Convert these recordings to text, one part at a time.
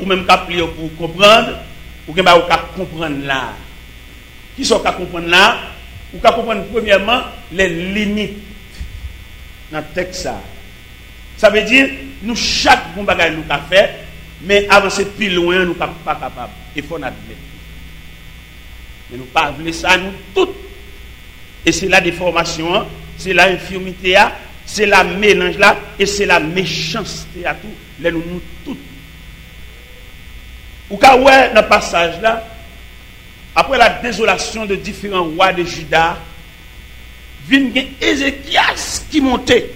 même qu'appeler pour comprendre, ou bien ou qu'à comprendre là. Qui sont qu'à comprendre là? Ou qu'à comprendre premièrement les limites dans le texte ça. Ça veut dire nous chaque bon bagage nous qu'a fait, mais avancer plus loin nous pas capable. Il faut admettre. Mais nous pas voulons ça nous toutes. Et c'est la déformation, c'est la infirmité, c'est la mélange là, et c'est la méchanceté à tout. Les nous toutes. Ou quand ouais dans le passage là, après la désolation de différents rois de Juda, vient Ézéchias qui montait.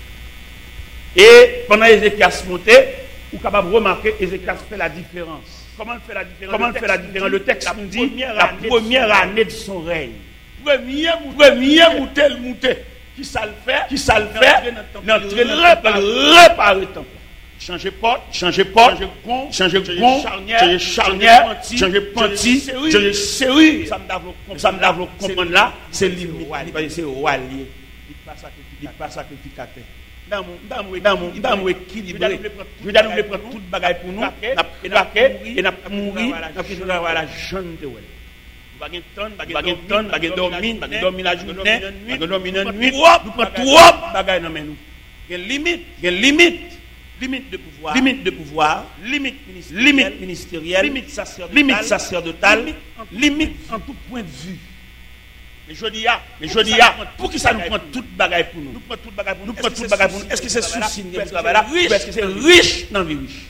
Et pendant Ézéchias montait, vous êtes capable de remarquer Ézéchias fait la différence. Comment il fait la différence? Le texte nous dit la première année de son règne. Premier monté. Qui ça le fait? L'entrée réparer le temple. Changer porte, changer gond, changer charnière, changer panty, changer serrure. Ça me lave comprendre là, c'est limite. C'est roi lié. Il pas sacrificateur. Dans mon équilibré. Je vais nous prendre toute bagaille pour nous. Et n'a mourir, n'a avoir la jeune de bagay dormir la journée, dormir la nuit. Nous prenons trop bagaille dans nous. Il y a limite de pouvoir, limite ministérielle, limite sacerdotale, limite en tout point de vue. Mais je dis, pour qui ça nous prend toute bagaille pour nous? Nous prenons toute bagaille pour nous. Est-ce que c'est souci de travail là? Ou est-ce que c'est riche dans la vie riche?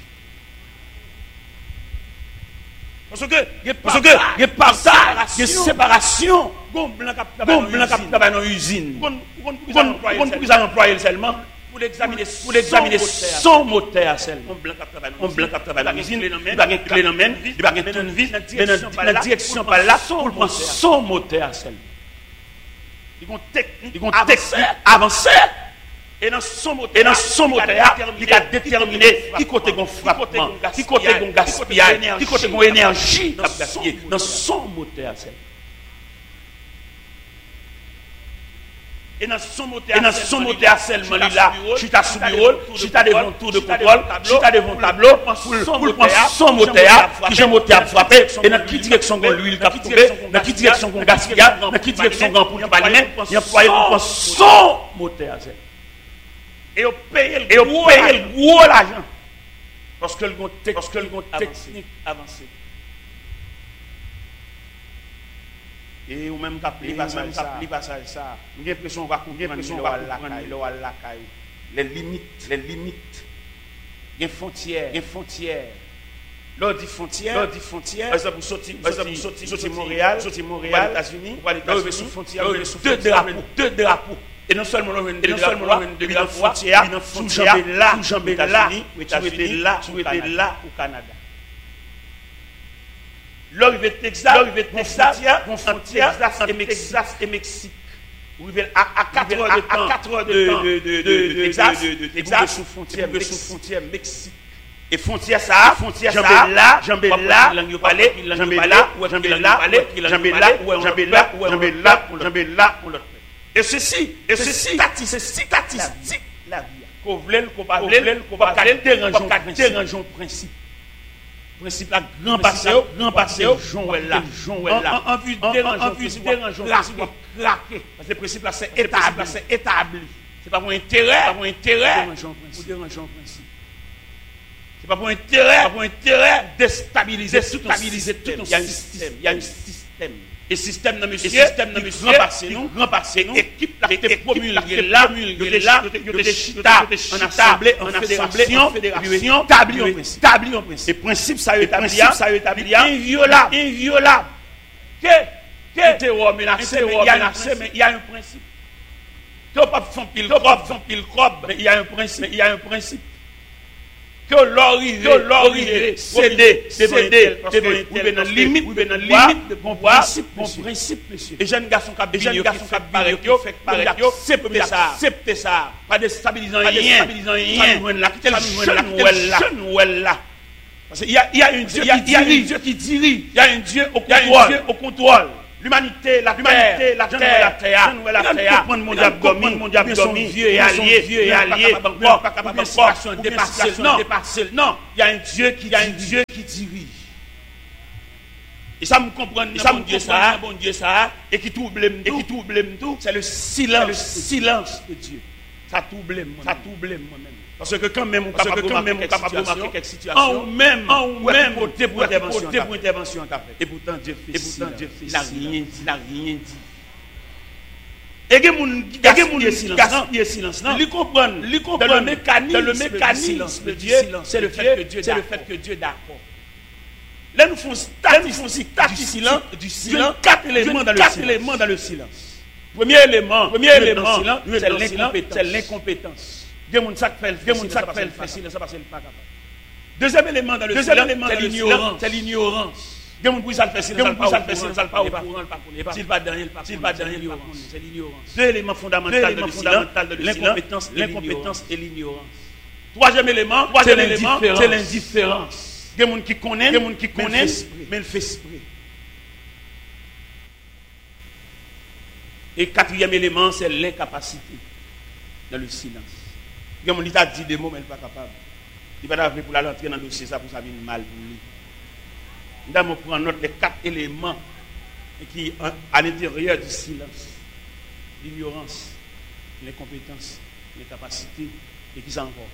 Parce que il y a partage, il y a séparation. Bon blanc qui travaille dans l'usine. Pour qu'ils emploient seulement pour l'examiner son moteur seulement. On blanc qui travaille dans l'usine, il va une clé dans main, il va une tournevis, dans la direction par là pour prendre son moteur seulement. Ils vont technique avancer. Et dans son moteur, il a déterminé qui côté gon frappement, qui côté gon gaspillage, qui côté gon énergie gaspillée dans son moteur. Et dans son moteur seulement là, je t'ai sous bureau, je t'ai devant tour de contrôle, je t'ai devant tableau pour prendre son moteur, qui j'ai moteur frappé et dans quelle direction gon l'huile qui tomber, dans quelle direction gon gaspillage, dans quelle direction gon pour pas lui-même, il employé pour son moteur. Et on paye le gros l'argent. Parce que le technique avancée. Et ou même capli passage ça. J'ai l'impression qu'on va comprendre les limites. Il y a frontières. Lors dit frontière. Par exemple, vous sortez Montréal, États-Unis, vous sous frontière, deux drapeaux. Et non seulement l'on vient de la frontière, sous jambes là, aux États-Unis, là, au Canada. L'arrivée de Texas, frontière Texas et Mexique. Vous arrivez à 4 heures de Texas, sous frontière Mexique. Et frontière ça, jambes là, et ceci statistique la vie. Qu'on va déranger un principe. Principe là grand passé Jean là. En vue déranger principe craquer. Parce que le principe là c'est établi. C'est pas pour intérêt ou déranger un principe. C'est pas pour intérêt déstabiliser tout. Il y a un système. Et système de monsieur, grand passé nous, équipe qui était promulguée là, de chita, en assemblée, en fédération, établi en principe. Et principe, ça établi, inviolable. Que terror menacé, mais il y a un principe. Que pas font pile crobe, mais il y a un principe. Que l'orivé, céder, dans limite de bon principe, monsieur. Et jeunes garçons qui acceptent ça, pas déstabilisant rien, là. Parce qu'il y a un Dieu qui dirige, il y a un Dieu au contrôle. l'humanité, la terre, la terre, mon diable dormi, vieux et allié, non, il y a un Dieu qui dirige. Et ça me comprend, bon Dieu ça, et qui trouble tout, c'est le silence de Dieu. Ça trouble moi-même. Parce que quand même, on est capable de remarquer quelques situations, ou même, pour intervention. Et pourtant, Dieu fait il n'a rien dit. Et que mon silence, il comprend le mécanisme de Dieu, c'est le fait que Dieu est d'accord. Là, nous faisons du silence, 4 éléments dans le silence. Premier élément, c'est l'incompétence. Deuxième élément dans le silence, c'est l'ignorance. S'il va dans l'ignorance. Deux éléments fondamentaux dans le silence, l'incompétence et l'ignorance. Troisième élément, c'est l'indifférence. Il y a des gens qui connaissent, mais ils font esprit. Et quatrième élément, c'est l'incapacité dans le silence. Il y a des gens qui ont dit des mots, mais ils ne sont pas capables. Il va d'arriver pour l'entrer dans le dossier, ça pour ça vient mal pour lui. Nous allons prendre note des 4 éléments qui sont à l'intérieur du silence. L'ignorance, l'incompétence, l'incapacité, et qui sont encore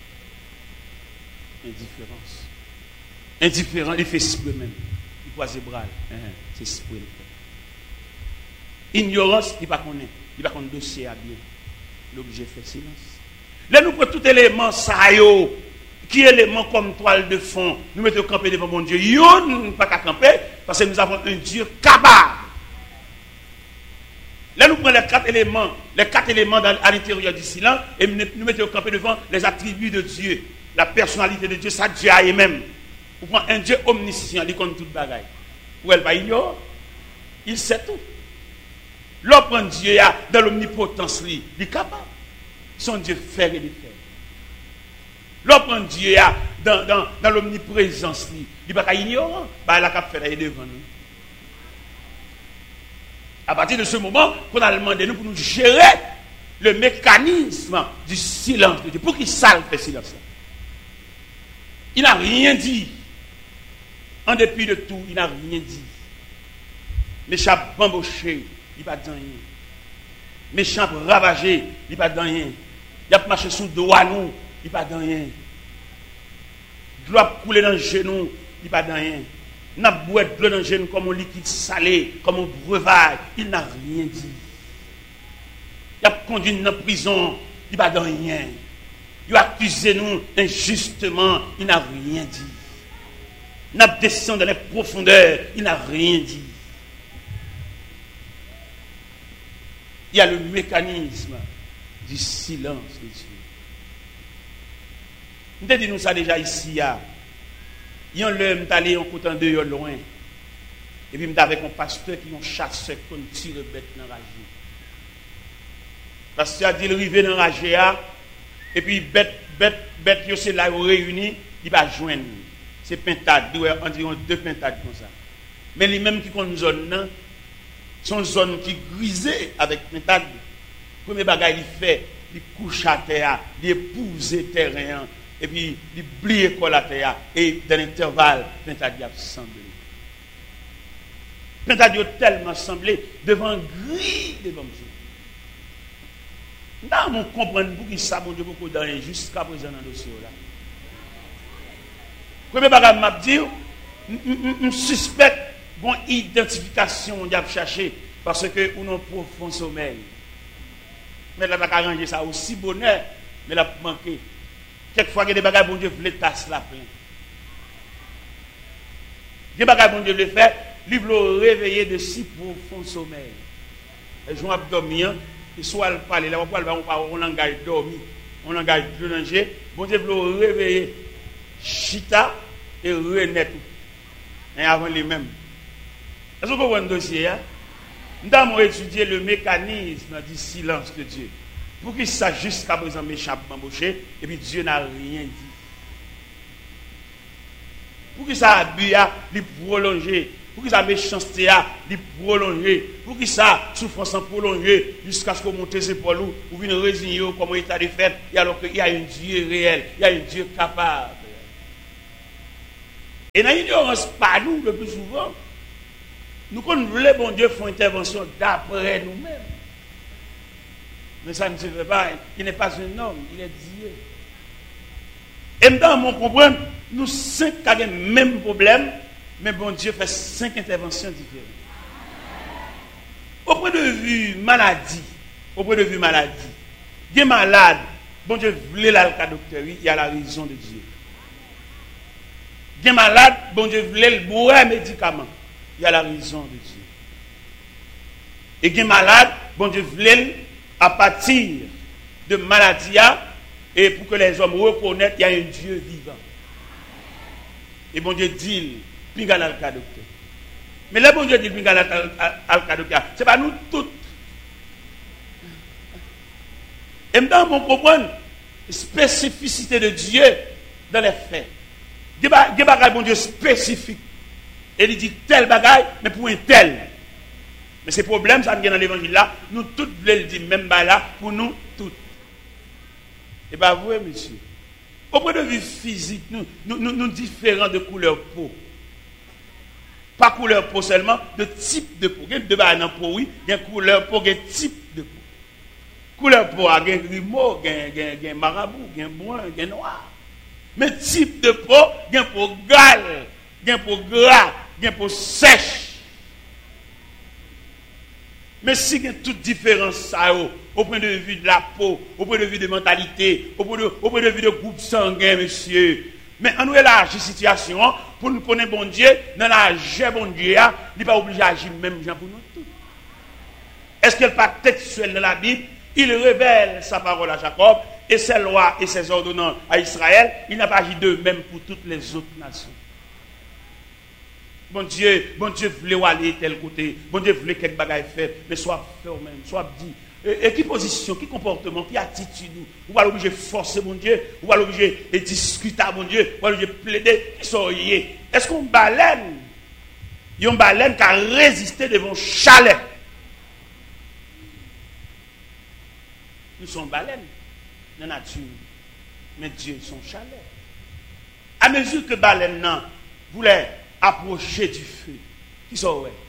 indifférent, il fait esprit même. Il croise les bras. C'est esprit. Ignorance, il ne connaît pas. Il ne connaît pas le dossier à bien. L'objet fait silence. Là, nous prenons tout élément, ça yo, qui est élément comme toile de fond. Nous mettons camper devant mon Dieu. Nous ne pas qu'à camper, parce que nous avons un Dieu capable. Là, nous prenons les 4 éléments à l'intérieur du silence, et nous mettons camper devant les attributs de Dieu, la personnalité de Dieu, ça Dieu a même. Vous prenez un Dieu omniscient, il connaît toute bagaille. Ou elle va ignorer, il sait tout. L'autre Dieu dans l'omnipotence, il est capable. Son Dieu fait et défait. L'autre Dieu dans l'omniprésence, il n'est pas ignorant. Il a fait devant nous. À partir de ce moment, qu'on a demandé nous pour nous gérer le mécanisme du silence de Dieu. Pour qu'il salve le silence. Il n'a rien dit. En dépit de tout, il n'a rien dit. Méchant bamboché, il n'a pas dit rien. Méchant ravagé, il n'a pas dit rien. Il a marché sous le dos à nous, il n'a pas dit rien. De l'eau a coulé dans le genou, il n'a pas dit rien. Il a boit de l'eau dans le genou comme un liquide salé, comme un breuvage, il n'a rien dit. Il a conduit dans la prison, il n'a pas dit rien. Il a accusé nous injustement, il n'a rien dit. Il a descendu dans les profondeurs, il n'a rien dit. Il y a le mécanisme du silence de Dieu. Nous avons dit nous ça déjà ici. Il y a un homme qui est allé en côté de loin. Et puis, avec un pasteur qui ont chassé comme tire bête dans la rage. Le pasteur a dit il arrive dans la rage. Et puis, bête, c'est là où réunis, il va joindre. C'est pintade, environ 2 pintades comme ça. Mais les mêmes qui ont une zone, sont zones qui grisées avec pintade. Premier bagage, il fait, il couche à terre, il épouse le terrain, et puis il plie la terre, et dans l'intervalle, pintade a semblé. Pintade a tellement semblé devant gris devant Dieu. Nous on comprend pour qui ça, mon Dieu, beaucoup d'années jusqu'à présent dans le dossier là. Premier bagage m'a dit, je suspecte une identification qu'on a cherché parce que nous avons un profond sommeil. Mais là, on a arrangé ça aussi bonheur, mais là, manqué. Quelquefois, il y a des bagages, bon Dieu, voulait tasser la plein. Des bagages, bon Dieu, voulait faire, lui voulait réveiller de si profond sommeil. Et je vais dormir, et soit elle parle, là, on langage dormi, on langage de danger, bon Dieu, voulait réveiller. Chita et renaître. Et avant les mêmes. Est-ce que vous voyez un dossier? Nous avons étudié le mécanisme du silence de Dieu. Pour qu'il sache jusqu'à présent méchant embauché, et puis Dieu n'a rien dit. Pour qu'il s'habille, il prolonger. Pour que sa méchanceté a prolongé. Pour que sa souffrance a prolongé jusqu'à ce qu'on monte ses épaules ou vienne résigner comme état de fait. Et alors qu'il y a un Dieu réel, il y a un Dieu capable. Et dans l'ignorance, pas nous le plus souvent, nous connaissons le bon Dieu font intervention d'après nous-mêmes. Mais ça ne se fait pas. Il n'est pas un homme, il est Dieu. Et maintenant, on comprend, nous 5 avons le même problème, mais bon Dieu fait 5 interventions différentes. Au point de vue maladie, il est malade, bon Dieu voulait la docteur, il y a la raison de Dieu. Il est malade, bon Dieu voulait le boire médicament, il y a la raison de Dieu. Et il est malade, bon Dieu voulait à partir de maladie, et pour que les hommes reconnaissent qu'il y a un Dieu vivant. Et bon Dieu dit, pingal al docteur. Mais le bon Dieu dit, pingal al docteur, ce n'est pas nous tous. Et maintenant, on comprend la spécificité de Dieu dans les faits. Il y a des bagages, bon Dieu, spécifiques. Et il dit tel bagaille, mais pour un tel. Mais ces problèmes, ça nous dans l'évangile là, nous tous voulons dire même là, pour nous tous. Et bien, vous, monsieur, au point de vue physique, nous différents de couleur peau. Pas couleur peau seulement, de type de peau. Il y a deux bagages dans peau, oui, il y a couleur peau, il y a type de peau. Couleur peau, il y a grimaud, il y a marabout, il y a brun, il y a noir. Mais type de peau, il y a peau gale, il y a peau gras, il y a peau sèche. Mais si il y a toute différence au point de vue de la peau, au point de vue de mentalité, au point de vue de groupe sanguin, monsieur. Mais on nous élargit la situation pour nous connaître bon Dieu, dans la joie bon Dieu, il n'est pas obligé d'agir même gens pour nous tous. Est-ce qu'il n'est pas textuel dans la Bible? Il révèle sa parole à Jacob et ses lois et ses ordonnances à Israël. Il n'a pas agi de même pour toutes les autres nations. Bon Dieu voulait aller tel côté. Bon Dieu voulait quelque bagaille faire. Mais soit fait au même, soit dit. Et qui position, qui comportement, qui attitude. Ou va l'obliger forcer mon Dieu. Ou va l'obliger discuter à mon Dieu. Ou va l'obliger plaider. Qui sont liés? Est-ce qu'on baleine? Il y a une baleine qui a résisté devant chalet. Nous sommes baleines dans la nature. Mais Dieu son chalet. À mesure que baleine voulait approcher du feu. Qui sont ouais?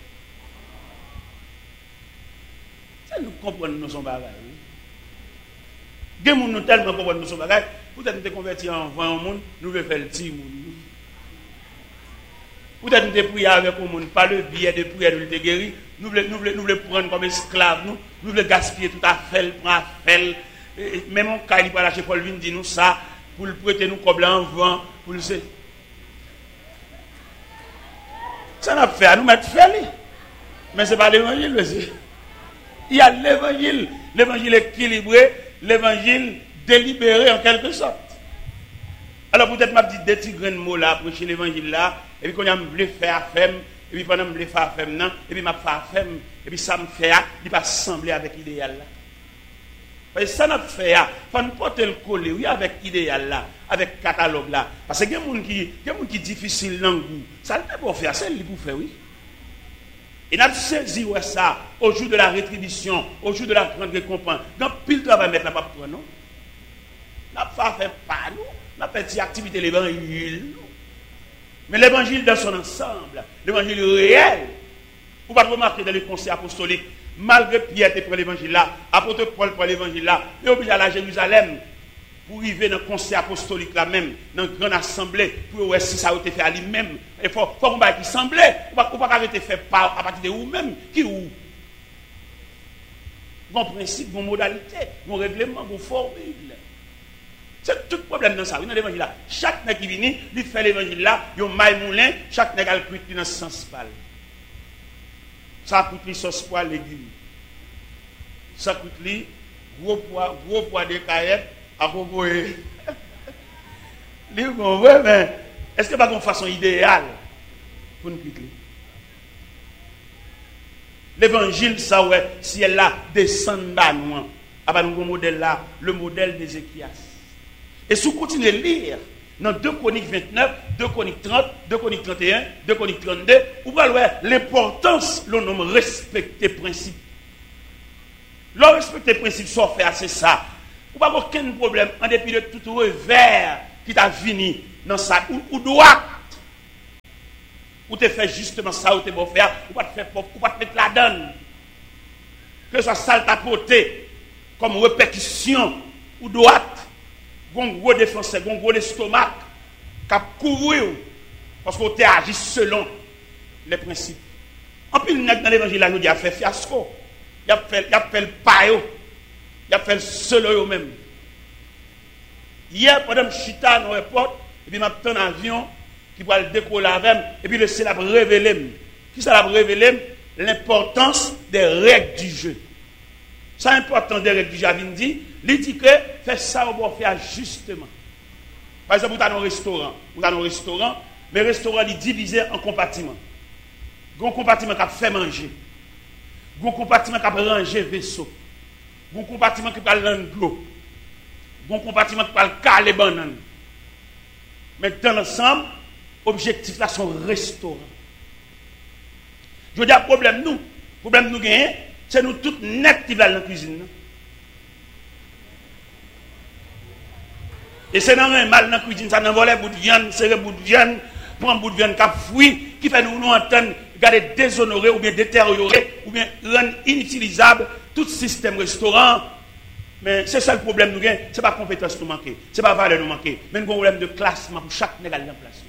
Ça nous comprenons nous sommes bagages. Des gens nous tellement comprennent nous sommes bagages. Peut-être nous sommes convertis en voie au monde, nous voulons faire le petit monde. Peut-être nous sommes priés avec le monde, pas le billet de prière de guérir. Nous voulons prendre comme esclaves, nous voulons gaspiller tout à fait, prendre à fait. Même en cas, il va lâcher Paul Vin, dit nous ça, pour le prêter nous comme en vent, pour le. Ça n'a fait à nous mettre fait. Mais ce n'est pas l'évangile, monsieur. Il y a l'évangile équilibré, l'évangile délibéré en quelque sorte. Alors peut-être m'a dit des petits grains de mots là, prêcher l'évangile là, et puis quand on a voulu faire affaire, et puis pendant que je voulais faire affaire, et puis m'a fait affaire, et puis ça me fait, il va sembler avec l'idéal là. Parce que ça n'a fait, il faut nous porter le collet, oui, avec l'idéal là, avec le catalogue là. Parce que il y a des gens qui sont difficiles dans le goût. Ça ne peut pas faire, c'est lui pour faire, oui. Et nous avons saisi ça au jour de la rétribution, au jour de la grande récompense. Donc, pile travail mettre la pape, non? Nous n'avons pas fait pas, nous. Nous avons fait activité de l'évangile. Mais l'évangile dans son ensemble, l'évangile réel, vous ne pouvez pas remarquer dans les conseils apostoliques, malgré Pierre pour l'évangile là, apôtre Paul pour l'évangile là, il est obligé à la Jérusalem pour arriver dans le conseil apostolique là même, dans une grande assemblée, pour voir si ça a été fait à lui-même. Il faut qu'on va qui semblait, ou pas arrêter de faire part à partir de vous-même, qui ou. Bon principe, bon modalité, bon règlement, bon formule. C'est tout le problème dans ça. Oui, dans l'évangile là. Chaque nègre qui vient, il fait l'évangile là, il y a un maille moulin, chaque nègre a le cuit dans ce sens pâle. Ça coûte les sauce pois, légumes. Ça coûte les gros poids de caillettes à proposer. Mais est-ce que pas une façon idéale pour nous quitter? L'évangile, ça ouais, si elle là descend bas nous, à nous modèle là, le modèle d'Ézéchias. Et si vous continuez à lire dans 2 Chroniques 29, 2 Chroniques 30, 2 Chroniques 31, 2 Chroniques 32, vous voyez l'importance, l'on nomme respecter principe. Le respecter principe, soit fait, c'est ça. Vous n'avez aucun problème, en dépit de tout revers qui t'a fini dans ça, ou droit. Ou te fait justement ça, ou te bon faire, ou pas te faire pauvre, ou pas te mettre la donne. Que ce soit sale tapoté, comme répercussion, ou droite, un gros défenseur, un gros estomac, qui a couvert, parce qu'on t'a agi selon les principes. En plus, dans l'évangile, il a fait fiasco. Il a fait le payo. Il a fait le seul même. Hier, pendant que je suis dans l'aéroport, et puis je suis dans un avion qui va le décoller avec, et puis le ciel a révélé. Qui ça a révélé? L'importance des règles du jeu. Ça, l'importance des règles du jeu, il dit que fait ça, on va faire justement. Par exemple, vous avez un restaurant, mais le restaurant est divisé en compartiments. Il y a un compartiment qui a fait manger. Il y a un compartiment qui a rangé vaisseau. Il y a un compartiment qui a l'eau. Il y a un compartiment qui a caler banane. Mais dans l'ensemble, l'objectif là, c'est un restaurant. Je veux dire, problème nous gagnons, c'est nous tous net qui allons dans la cuisine. Et c'est dans un mal dans la cuisine, ça nous vole bout de viande, serrer bout de viande, prendre bout de viande qui a fouillé, qui fait nous entendre, garder déshonorer ou bien détériorer, ou bien rendre inutilisable tout système restaurant. Mais c'est ça le problème nous gagnons, ce n'est pas compétence nous manquer, ce n'est pas valeur nous manquer, mais un problème de classement pour chaque négal en place.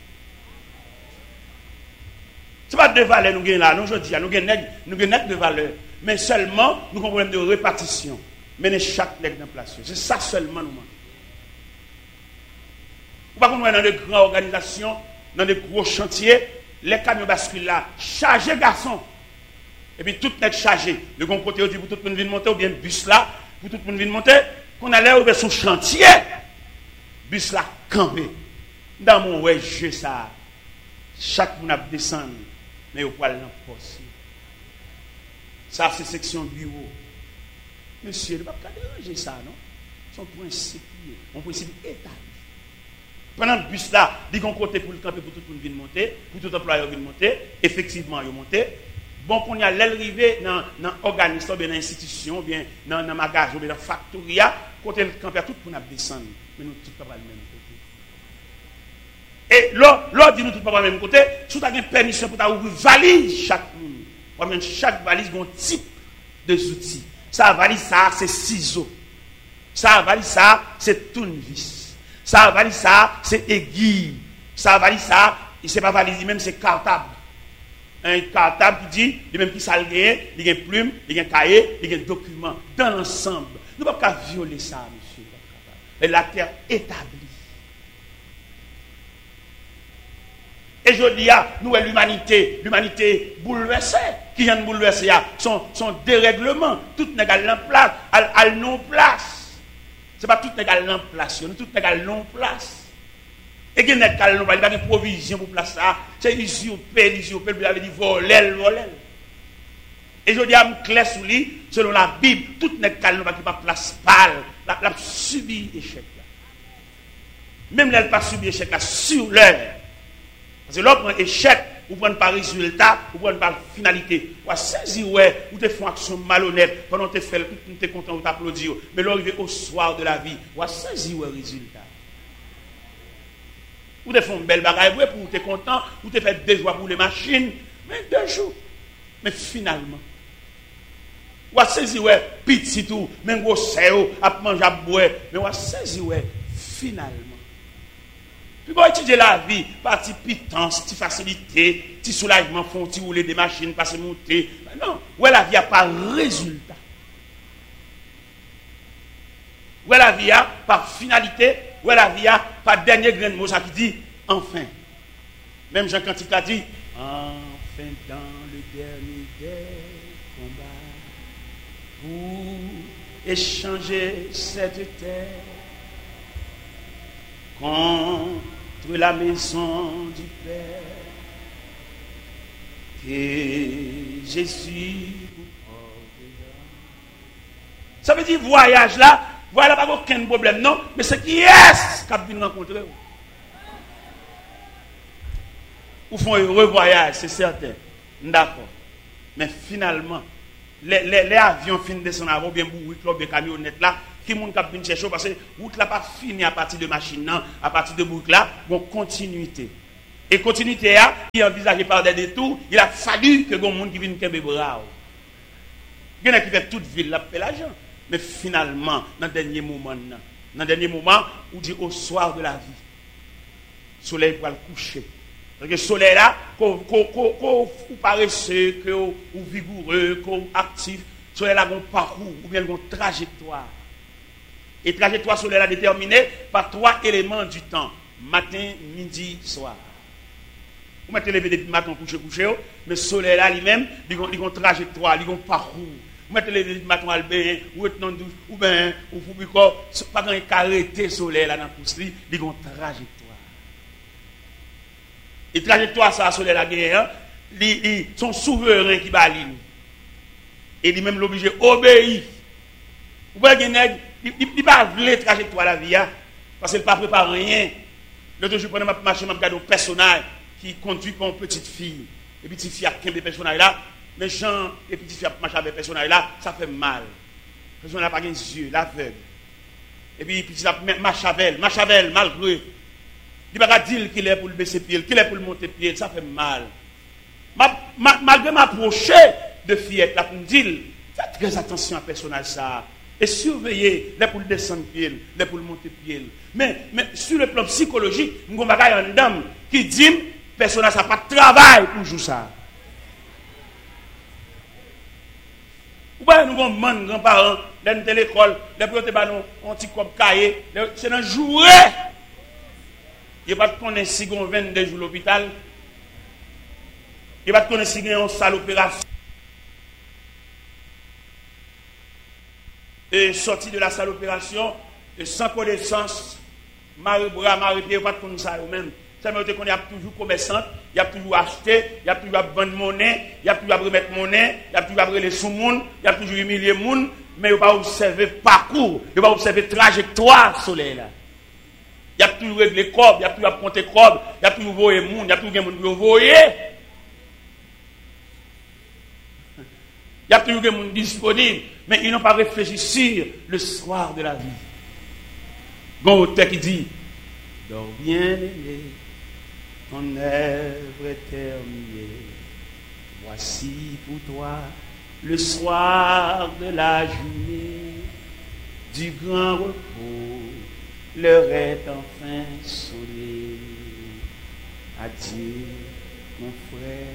Ce n'est pas de valeur nous gagnons là, non, je dis, nous gagnons de valeur, mais seulement nous avons un problème de répartition, mener chaque négal en place. C'est ça seulement nous manquons. Ou pas qu'on dans de grandes organisations, dans de gros chantiers, les camions basculent là, chargés garçons. Et puis tout est chargé. Le bon côté, on dit pour tout le monde venir monter, ou bien bus là, pour tout le monde venir monter, qu'on allait ouvrir son chantier, bus là, campé. Dans mon ouais, jeu ça, chaque monde a descendu, mais au poil dans le poste. Ça, c'est section bureau. Monsieur, il ne va pas déranger ça, non? Son principe, mon principe établi. Pendant le bus là, il y a un côté pour le camper pour tout le monde venir monter, pour tout employé venir monter, effectivement, il monter. Bon, qu'on y a l'arrivée dans l'organisme, dans l'institution, bien dans le magasin, dans la factoria, côté le camper, tout le monde descendre. Mais nous, tout pas le même côté. Et là, dit nous tout pas le même côté, si tu as une permission pour ouvrir valise chaque monde. Chaque valise a un type de outils. Ça, valise, ça, c'est ciseaux. Ça, valise, ça, c'est tournevis. Ça valise ça, c'est aiguille. Ça valise ça, c'est pas valise même, c'est cartable. Un cartable qui dit, il même qui s'algué, il y a une plume, il y a un cahier, il y a un document. Dans l'ensemble, nous ne pouvons pas violer ça, monsieur. Et la terre établie. Et je dis, nous, l'humanité bouleversée, qui vient de bouleverser, son dérèglement, tout n'est qu'à en place, à non-place. Ce n'est pas tout égal en place, tout égal non place. Et qu'il n'y a pas de provision pour place ça. C'est usurpé, vous avez dit voler. Et je dis à me clair sous lui, selon la Bible, tout n'est pas de place pâle. La subi échec. Même là, elle n'a pas subi échec là, sur l'heure. Parce que là, on prend échec, ou prend par résultat, ou prend par finalité. Ou saisir, ouais, ou te font action malhonnête, pendant que tu fais, tu es content, ou t'applaudis. Mais là, arrivé au soir de la vie, ou saisir, ouais, résultat. Ou te font une belle bagaille, ouais, pour te content, ou te fait des joies pour les machines, mais 2 jours. Mais finalement, ou saisir, ouais, petit tout, même gros séo, à manger, à boire, mais ou saisir, ouais, finalement. Puis bon, étudier la vie, partie pitance, petite facilité, petit soulagement, font petit rouler des machines, passer monter. Non, ouais, la vie a pas résultat. Ouais, la vie a par finalité, ouais, la vie a par dernier grain de mot, ça qui dit enfin. Même Jean Cantique a dit enfin dans le dernier des combats pour échanger cette terre contre la maison du Père, que Jésus vous portera. Ça veut dire voyage là, voilà pas aucun problème, non, mais c'est qui est-ce qu'a venu rencontrer. ou font un heureux voyage, c'est certain. D'accord. Mais finalement, les avions finissent de descendre avant, bien bourrique, bien camionnette là, qui moun k'ap vinn chercher parce que route là pas fini à partir de machine là, à partir de bourrique là, bon continuité. Et continuité là, qui est envisagée par des détours, il a fallu que gon monde qui vienne kembe bras. Il y en a qui fait toute ville là fait l'argent, mais finalement dans le dernier moment où dit au soir de la vie, le soleil pour le coucher. Parce que le soleil là, qu'on paresseux, qu'on vigoureux, qu'on actif, le soleil là, qu'on parcours, ou bien qu'on trajectoire. Et trajectoire soleil là déterminée par 3 éléments du temps. Matin, midi, soir. Vous mettez lever depuis matin, coucher, mais le soleil là lui-même, il a une trajectoire, il a un parcours. Vous mettez lever depuis matin, ou bien, ou pas quand il arrêté le soleil là dans le pouce, il a une trajectoire. Et trajectoire ça sur la guerre, son souverain qui baline. Et lui même l'obligé obéir. Vous voyez il pas voulu trajectoire la vie parce qu'il pas préparé rien. L'autre jour pendant ma marche m'a regardé un personnage qui conduit comme une petite fille. Et puis petite fille a 15 personnages là, mais Jean et petite fille a marché avec personnage là, ça fait mal. Le personnage n'a pas les yeux, l'aveugle. Et puis petite a Machavel malgré il ne va pas dire qu'il est pour le baisser pied, qu'il est pour le monter pied, ça fait mal. Malgré m'approcher de fillette, là, pour me dire, faites très attention à ce personnage ça. Et surveillez, les pour le descendre pied, les pour le monter pied. Mais sur le plan psychologique, nous avons une dame qui dit, le personnage n'a pas de travail pour jouer ça. Ou bien nous avons des grands-parents, dans l'école, les pour un petit comme cahier, c'est dans jouer. Il va te connaître si on 22 jours à l'hôpital. Il va te connaître si on a une salle d'opération. Et sorti de la salle d'opération, et sans connaissance, marie-bras, marie-pied, il va te connaître ça eux-mêmes. Ça veut dire qu'on est toujours commerçant, il y a toujours acheté, il y a toujours vendre monnaie, il y a toujours remettre monnaie, il y a toujours les sous-monde, il y a toujours humilier monde, mais il va observer parcours, il va observer trajectoire soleil là. Il y a toujours réglé corps, il y a toujours compté corps, il y a toujours voyé monde, il y a toujours des gens qui voyé. Il y a toujours des gens disponibles, mais ils n'ont pas réfléchi sur le soir de la vie. Bon auteur qui dit, dors bien aimé, ton œuvre est terminée. Voici pour toi le soir de la journée, du grand repos. L'heure est enfin sonnée. Adieu, mon frère,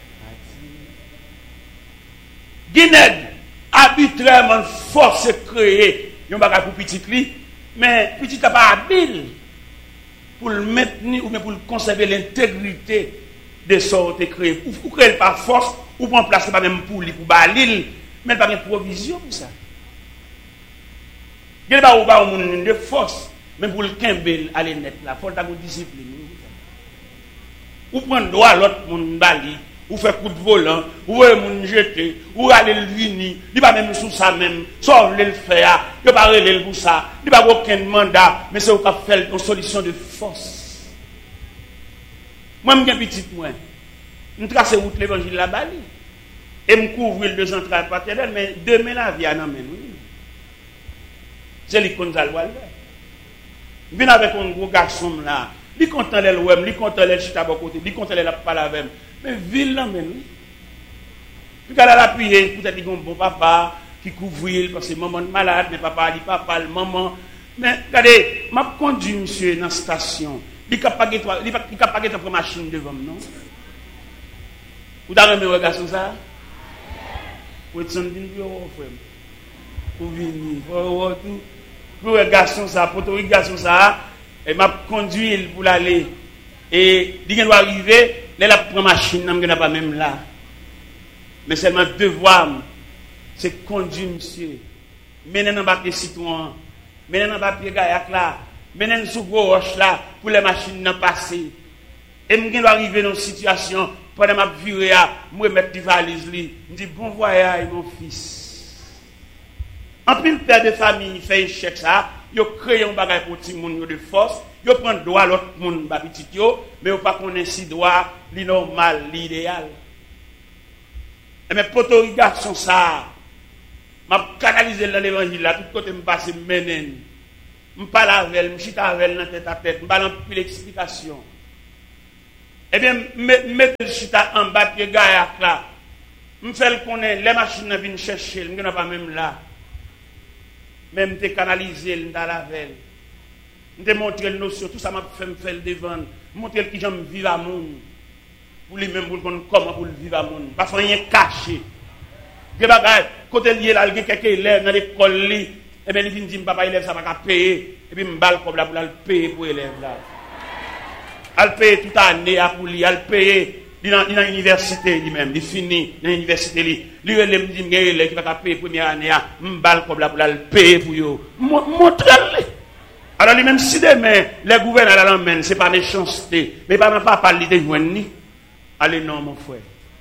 adieu. Guinée, arbitrairement, force créée. Il y a un bagage pour petit cli, mais petit n'a pas habile pour le maintenir ou pour conserver l'intégrité de ce qui créé. Ou créer par force, ou prendre place pas même pour lui, pour balil, mais pas de provision pour ça. Il n'y a pas de force. Mais pour le Kimbel, aller net là, il faut avoir une discipline. Ou prendre droit à l'autre monde bali, ou faire coup de volant, ou moun jeter, ou aller le vini, il pas même sous ça même, sauf le faire, il pas relé pour ça, il pas aucun mandat, mais c'est au cap faire une solution de force. Moi je suis petit moi. Je trace route l'évangile la bali et me couvrir le 2 entrailles paternelles, mais demain la vie en amène. C'est l'icône d'Alwal. Je viens avec un gros garçon là. Il content les web, il content les chita à côté, il content les la parler avec. Mais ville là même. Puis quand elle a appuyé, peut-être qu'il y a un bon papa qui couvre parce que maman est malade, mais papa dit papa, le maman. Mais regardez, m'a conduit monsieur dans la station. Il n'a pas de machine devant non. Vous avez un garçon ça? Vous êtes en train de frère. Vous venez, vous tout. Pour un garçon ça, pour un garçon ça, et m'a conduit pour aller. Et il doit arriver, là la première machine, n'a pas même là. Mais seulement devoir, c'est conduire monsieur. Mener dans papier citoyen, mener dans papier gaillac là, mener sous gros roche là, pour les machines n'en passer. Et je dois arriver dans une situation, pendant ma virée, je mettre des valises, je dis bon voyage mon fils. En plus, le père de famille fait un chèque ça, il a créé un bagage pour tout le monde de force, Yo prend droit l'autre monde ba petit yo, mais yo pas connaît si droit li normal, l'idéal. Et mes potos garçons ça m'a canalisé dans l'évangile là tout côté me passer menen. Me parle avec elle, me chita avec elle dans tête à tête, me parle en plus d'explication. Eh bien mettre le chita en bas pied gaillac là. Me fait connaître les machines viennent chercher, me n'a pas même là. Même te canaliser dans la veille. Me montrer le notion tout ça m'a fait me faire devant, montrer qui j'aime vivre à monde. Pour lui même pour comment pour vivre à monde. Pas rien caché. Que bagay côté lié là, il y a quelques élèves dans l'école li, et ben il vient dire papa élève ça pas payer et puis m'bal comme là pour le payer pour élève là. Al payer toute année pour lui, al payer dans l'université lui-même, il finit dans l'université lui il me dit élève qui va payer première année m'bal comme là pour le payer pour yo. Montre-le. Alors lui-même si demain les gouverneurs là l'emmène, c'est pas méchanceté, mais pas parler de joindre ni. Allez non mon frère.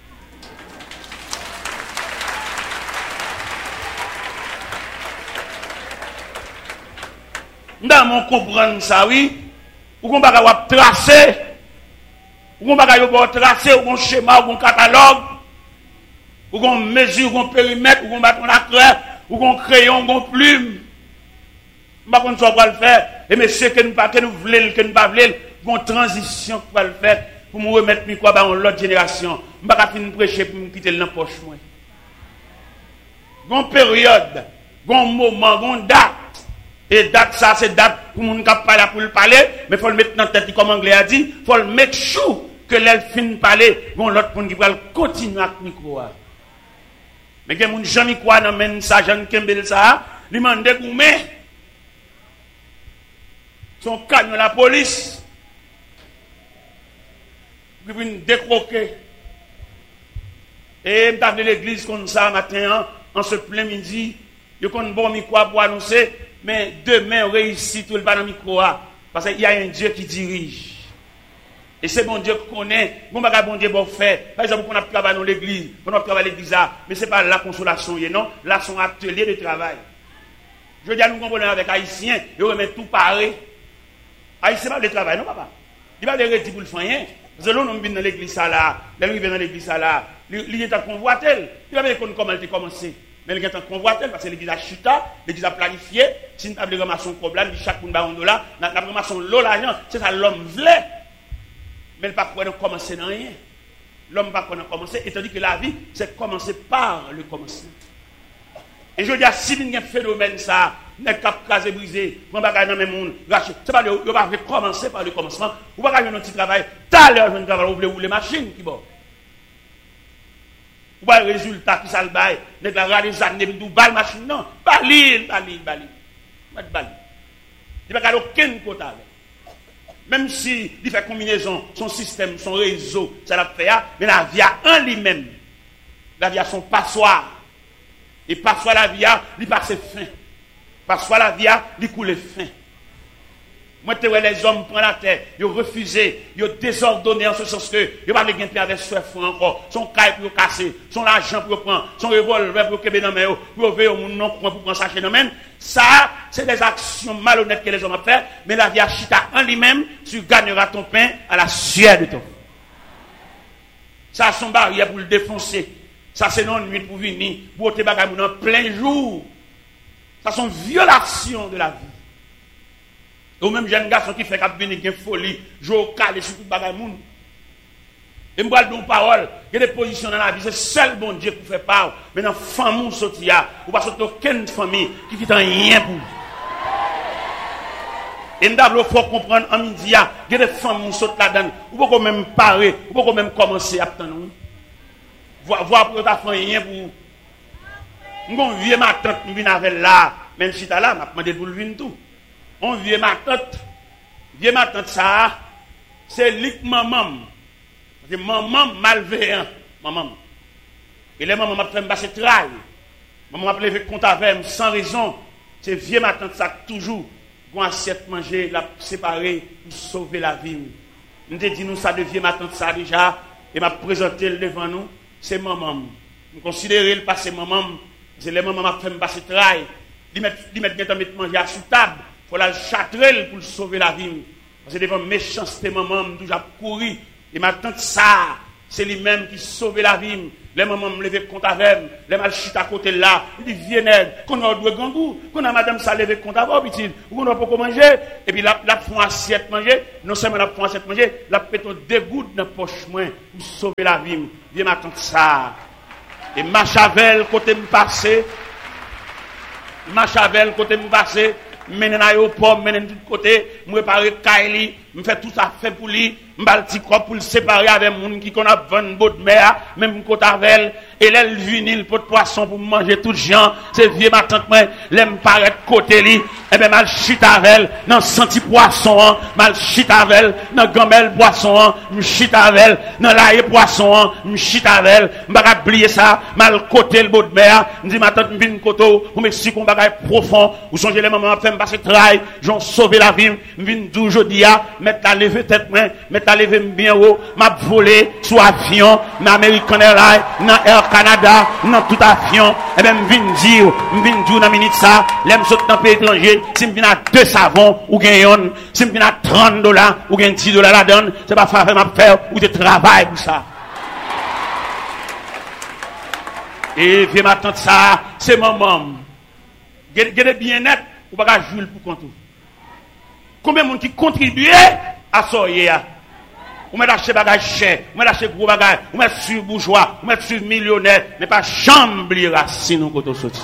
Dans mon comprendre ça oui, ou qu'on va tracer, ou qu'on va tracer, ou qu'on schéma, ou qu'on catalogue, ou qu'on mesure, ou qu'on périmètre, ou qu'on bat on acteur, ou qu'on crayon, ou qu'on plume. Pas qu'on soit pas le faire, et monsieur que nous pas que nous voulons, que nous pas voulons, qu'on transition pour le faire, pour me remettre micro dans l'autre génération. Je pas finir prêcher pour me quitter dans poche moi. Gon période, gon moment, gon date. Et date ça c'est date pour moun k'ap parler pour le parler, mais faut le mettre dans tête comme anglais a dit, faut le make sure que l'elle fin parler, gon l'autre monde qui va continuer avec micro. Mais que moun Jean quoi dans men ça Jean Kembel ça, lui mande goumé. Son camion la police. Qui vient décroquer. Et m'ta venu l'église comme ça matin en ce plein midi, yo kon bon micro pour annoncer. Mais demain, on réussit tout le pas dans le micro. Parce qu'il y a un Dieu qui dirige. Et c'est bon Dieu qu'on connaît. Bon Dieu bon fait. Par exemple, on a travaillé dans l'église. On a travaillé dans l'église. Mais ce n'est pas la consolation. Non, là, c'est un atelier de travail. Je veux dire, nous comprenons avec Haïtiens. Ils remettent tout pareil. Haïtien, pas de travail, non, papa. Il va les pour le faire. Parce que là, nous venons dans l'église là. Là, nous venons dans l'église là. Il est en convoitel. Il va dire comment il a commencé. Mais il y a un convoitel parce que l'église a chuta, l'église a planifié. Si nous avons ramassé un problème, chaque monde a un dollar, nous avons ramassé l'eau l'argent, c'est ça l'homme voulait. Mais il ne peut pas commencer dans rien. L'homme ne peut pas commencer, étant dit que la vie, c'est commencer par le commencement. Et je dis, si il y a un phénomène, ça, n'est pas casé, brisé, on va gagner dans le monde, c'est pas on va commencer par le commencement, on va gagner un petit travail, tout à l'heure, je ne travaille pas, les machines qui vont. Ou pas le résultat qui s'en baille, n'est pas les années, du bal machine, non, bali. Il n'y a pas aucun quota. Même si il fait combinaison, son système, son réseau, ça l'a fait, mais la vie a en lui-même. La vie a son passoire. Et passoire la vie a, il passe fin. Passoire la vie a, il coule fin. Moi, les hommes prennent la terre, ils ont refusé, ils ont désordonné en ce sens que ils n'ont pas de gain avec ce franc encore, son caille pour casser, son argent pour prendre, son revolver pour kebe dans main, pour ouvrir au monde non pour prendre sachet dans main. Ça, c'est des actions malhonnêtes que les hommes ont fait, mais la vie a chita en lui-même, tu gagneras ton pain à la sueur de ton. Ça, son barrière pour le défoncer. Ça, c'est non nuit pour venir, pour te bagaille en plein jour. Ça, sont violations de la vie. Ou même jeune garçon qui fait qu'il y a une folie, jouer au calé sur tout le bagage. Et je parle d'une parole, il y a des positions dans la vie, c'est seul bon Dieu pour faire part. Mais dans la famille, il y a aucune famille qui fait rien pour vous. Et nous devons comprendre en midi, il y a des familles qui sautent là-dedans. Vous pouvez même parer, vous pouvez même commencer à attendre. Voir pour ta famille rien pour vous. Nous vieux ma tante, nous venons avec là, même si tu es là, je demandé pour le venir tout. On vieux ma tante ça, c'est lik maman. C'est maman malveillant, maman. Et les mamans m'a fait me passer travail. Maman m'a levé compte avec sans raison. C'est vieux ma tante ça toujours pour assiette manger, la séparer pour sauver la vie. Nous te dit nous ça de vieux ma tante ça déjà et m'a présenté devant nous, c'est maman. Nous considérer le passé maman, c'est les mamans m'a fait me passer travail. Ils mettent manger à sous table. Il faut la châtrer pour sauver la vie. Parce que devant méchanceté, maman, je toujours couru. Et ma tante ça, c'est lui-même qui sauve la vie. Les mamans me lever contre avec, les mal chute à côté là, il dit viens nègre, qu'on a deux gangou, qu'on a madame ça lever contre avec, petit, ou qu'on a pas manger, et puis la font assiette manger, non seulement la font assiette manger, la péton deux gouttes dans poche moins pour sauver la vie. Viens ma tante ça. Et Machavel côté me passer, Machavel côté me passer, mène à l'aéroport, mène de tout côté, me préparer Kylie, me fait tout ça fait pour lui, m'bal petit corps pour le séparer avec moun qui qu'on a 20 bottes de mer, même côté avec et l'aile vinyle pot de poisson pour manger tout gens, c'est vieux ma tante moi, l'aime paraître côté li, et ben mal chute avec dans senti poisson, mal chute avec dans gamelle poisson, me chute avec dans l'ail poisson, me chute avec, m'pa oublier ça, mal côté le botte de mer, me dit ma tante vinn koto, pour m'expliquer un bagage profond, ou songer les mamans fait me passer travail, j'ont sauvé la vie, me vinn dou jodi a, mettre la lever tête moi, mettre la lever bien haut, m'a volé sous avion, dans American Airlines, dans Air Canada, dans tout avion, et ben m'vinn dire dans minute ça, l'aime saute dans pays étranger, si m'vinn à 2 savons ou gagne, si m'vinn à $30 ou gagne $10 la donne, c'est pas faveur m'a faire ou de travail pour ça. Et viens ma tante ça, c'est maman. Gardez bien net, ou pas jouer pour compte. Combien de monde qui contribue à ça hier? Ou met acheter bagage cher, ou met acheter gros bagage, ou met sur bourgeois, ou met sur millionnaire, mais pas chambre racine ou côté sorti.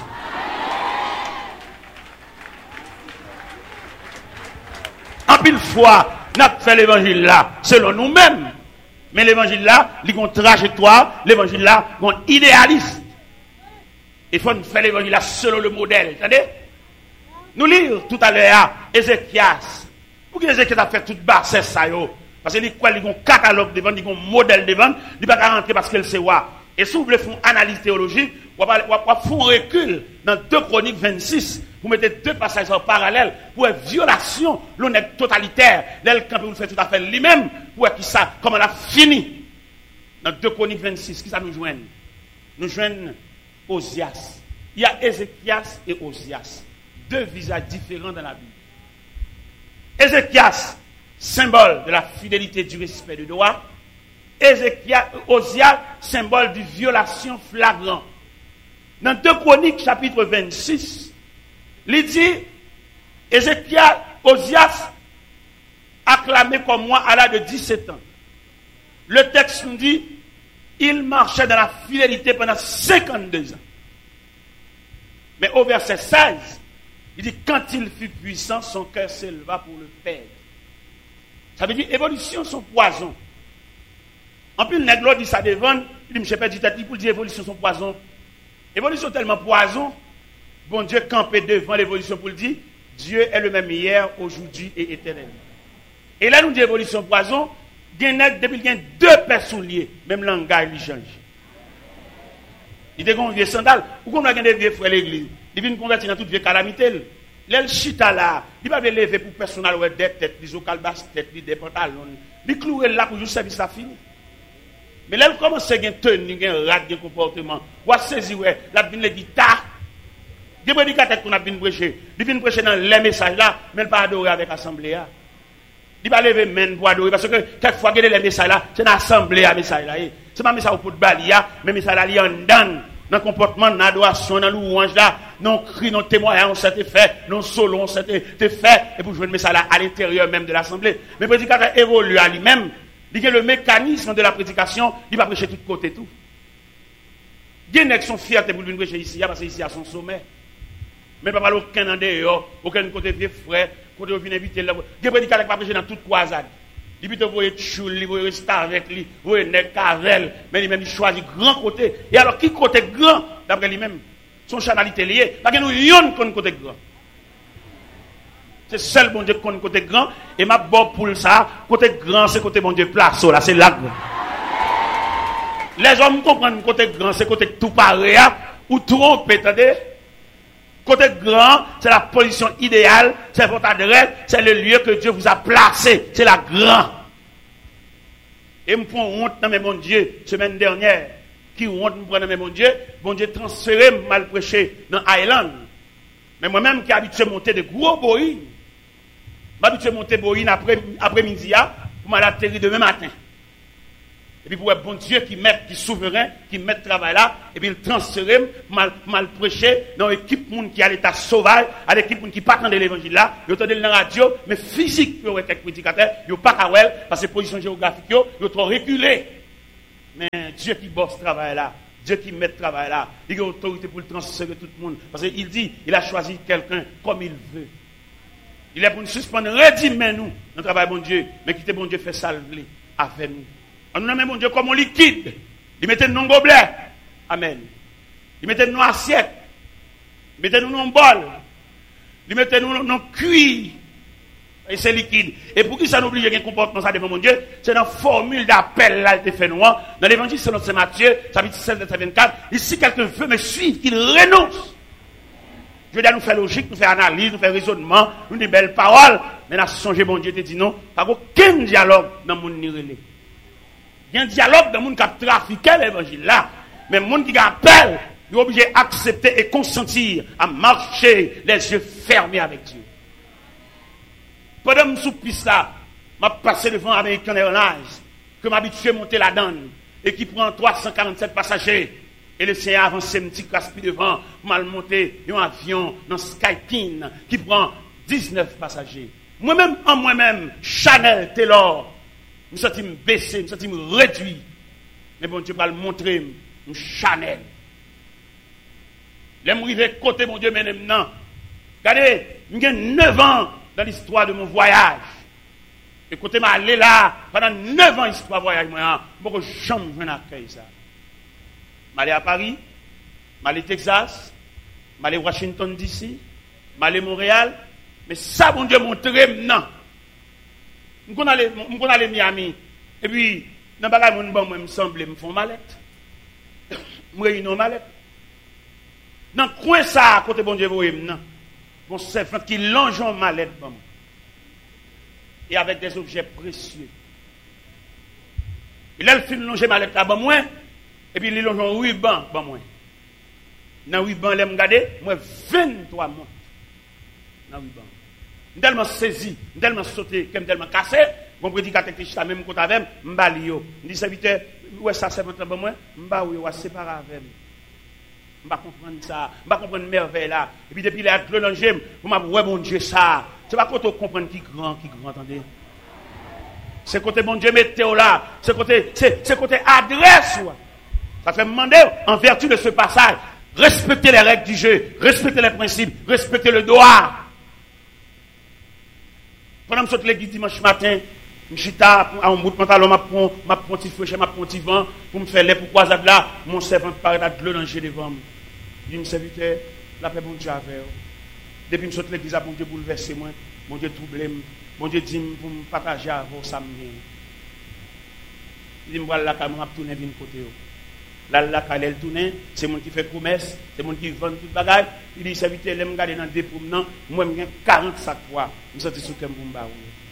En pile fois, n'a fait l'évangile là selon nous-mêmes. Mais l'évangile là, il y a une trajectoire, l'évangile là, il y a un idéaliste. Il faut faire l'évangile là selon le modèle. Attendez? Nous lisons tout à l'heure Ézéchias. Pour que Ézéchias a fait toute basse ça yo. Parce qu'il y a un catalogue devant, il y a un modèle devant, il ne peut pas rentrer parce qu'elle sait quoi. Et si vous voulez faire une analyse théologique, vous faire un recul dans 2 Chroniques 26. Vous mettez 2 passages en parallèle pour une violation, l'honnête totalitaire. L'elle quand vous le faites tout à fait lui-même, pour qui ça, comment elle a fini. Dans 2 Chroniques 26, qui ça nous joigne? Nous joignons Osias. Il y a Ézéchias et Osias. 2 visages différents dans la Bible. Ézéchias, symbole de la fidélité, du respect du droit. Osias, symbole de violation flagrante. Dans 2 Chroniques, chapitre 26, il dit, Osias, acclamé comme moi à l'âge de 17 ans. Le texte nous dit, il marchait dans la fidélité pendant 52 ans. Mais au verset 16, il dit, quand il fut puissant, son cœur s'éleva pour le perdre. Ça veut dire, évolution, son poison. En plus, le nègre dit ça devant, il dit, je ne sais pas, pour dire, évolution, son poison. Évolution tellement poison, bon Dieu campé devant l'évolution pour le dire, Dieu est le même hier, aujourd'hui et éternellement. Et là, nous dit évolution poison, depuis qu'il y a 2 personnes liées, même langage, il change. Il y a des vieux sandales, ou qu'on a des vieux frères l'église. Il vient convertir dans toute vieille calamité. L'el chita là, il va lever pour personnel ou des têtes, des ocalbas têtes, des pantalons. Il clouer là pour juste service à fini. Mais l'elle commence à gagner tenue, un rat de comportement. Ou à saisir la bin les guitares. Des prédicateurs qu'on a bien prêché. Il vient prêcher dans les messages là, mais il pas adorer avec l'assemblée là. Il va lever main pour adorer parce que quelquefois les messages là, c'est dans l'assemblée à message là. C'est pas message pour balia, mais message là il en dans le comportement, dans l'adoration, dans louange là, non cri, non témoignage, on s'était fait, non solo, on s'était fait, et pour jouer le message là à l'intérieur même de l'assemblée. Mais le prédicateur évolue à lui-même, il y a le mécanisme de la prédication, il va prêcher de tous côtés tout. Il y a des gens qui sont fiers pour venir prêcher ici, parce que ici à son sommet. Mais pas aucun en dehors, aucun côté vieux frère, côté où vient inviter là. Il y a des prédicateurs qui va prêcher dans toute croisade. Il peut vous voyez choule, vous voyez rester avec lui, vous voyez nèg cavel, mais lui-même il choisit grand côté. Et alors qui côté grand d'après lui-même, son chanalité lié, parce que nous yon qu'on côté grand. C'est seul bon Dieu qu'on côté grand et m'a bon pour ça, côté grand c'est côté bon Dieu place là, c'est là. Les hommes comprennent côté grand c'est côté tout pareil ou trompe, attendez. Côté grand, c'est la position idéale, c'est votre adresse, c'est le lieu que Dieu vous a placé, c'est la grande. Et me prend honte dans mes mon Dieu, semaine dernière, qui honte me prend dans mes mon Dieu transféré mal prêché dans Island. Mais moi-même qui habitué à monter de gros boys, m'habitué monter Boïne après-midi, pour m'atterrir demain matin. Et puis pour être bon Dieu qui est souverain, qui met le travail là, et puis il transfère, mal prêcher dans l'équipe qui a l'état sauvage, à l'équipe qui pas attendre l'évangile là, ils entendent dans la radio, mais physique, ils ont été prédicateurs, ils n'ont pas qu'à parce que position géographique, ils ont trop reculé. Mais Dieu qui bosse ce travail là, Dieu qui met le travail là, il a autorité pour le transférer tout le monde. Parce qu'il dit, il a choisi quelqu'un comme il veut. Il est pour nous suspendre, redimez nous, notre travail bon Dieu, mais quittez bon Dieu fait salver avec nous. On nous met bon Dieu comme un liquide. Il mettait nous dans gobelet. Amen. Il mettait nous dans assiette. Il mettait nous dans bol. Il mettait nous dans cuir. Et c'est liquide. Et pour qui ça n'oublie qu'il y a un comportement ça devant mon Dieu, c'est dans la formule d'appel là, il fait noir. Dans l'évangile selon Saint Matthieu, chapitre 16, verset 24. Ici, quelqu'un veut me suivre, qu'il renonce. Je veux dire, nous faire logique, nous faire analyse, nous faire raisonnement, nous des belles paroles. Mais là, songez, bon Dieu te dit non. Pas aucun dialogue dans le monde nirélé. Il y a un dialogue dans le monde qui a trafiqué l'évangile là. Mais le monde qui appelle, il est obligé d'accepter et consentir à marcher les yeux fermés avec Dieu. Pendant que je suis piste là, je passé devant American Airlines, que m'habitue à monter la donne, et qui prend 347 passagers. Et le Seigneur avance un petit caspi devant, mal monté un avion dans Skyteam, qui prend 19 passagers. Moi-même, Chanel Taylor, je me sens baissé, je me sens réduit. Mais bon Dieu va le montrer, Chanel. Les m'arriver côté mon Dieu maintenant. Regardez, j'ai 9 ans dans l'histoire de mon voyage. Et côté m'a allé là, pendant 9 ans histoire voyage, moi, je jamais vu un accueil ça. Je suis à Paris, je suis à Texas, je suis à Washington DC, je suis à Montréal. Mais ça, mon Dieu, montre maintenant. Je suis allé à Miami. Et puis, dans le bagage, moi, me semble, me font mallette. Je réunis mallette. Dans le coin, ça, à côté, bon Dieu, vous maintenant. Mon servant qui longe en mallette. Et avec des objets précieux. Il a le film longer mallette là, moi. Et puis, il longe en ruban, moi. Dans le ruban, il me regarde, moi, 23 mois. Dans le ruban. Je suis tellement saisi, je suis tellement sauté, je suis tellement cassé. Mon prédicateur qui est même côté avec moi, je suis dit, serviteur, ouais, ça c'est votre moi, je suis séparé avec moi. Je ne comprends pas ça, je ne comprends pas merveille là. Et puis depuis les glolangem, vous m'avez ouais bon Dieu ça. C'est pas quand on comprend qui grand, attendez. C'est côté bon Dieu météo là, c'est côté adresse. Ça fait demander en vertu de ce passage, respecter les règles du jeu, respecter les principes, respecter le droit. Pendant que je saute l'église dimanche matin, je suis à un bout de pantalon, je prends un petit feu, je prends un petit vent, pour me faire les pourquoi là, mon servant paraît de l'oranger devant moi. Je dis, mon serviteur, la paix, bon Dieu, avec vous. Depuis que je saute l'église, bon Dieu bouleversé moi, bon Dieu troublé moi, bon Dieu dit pour me partager avec vous, ça me vient. Il dit, voilà la caméra, je tourne vers côté. Là, elle tourne, c'est mon qui fait promesse, c'est mon qui vend tout le bagage. Il dit, serviteur, je me regarde dans des promenants, moi, je 40 sacs poids. Je me sens sous le bomba.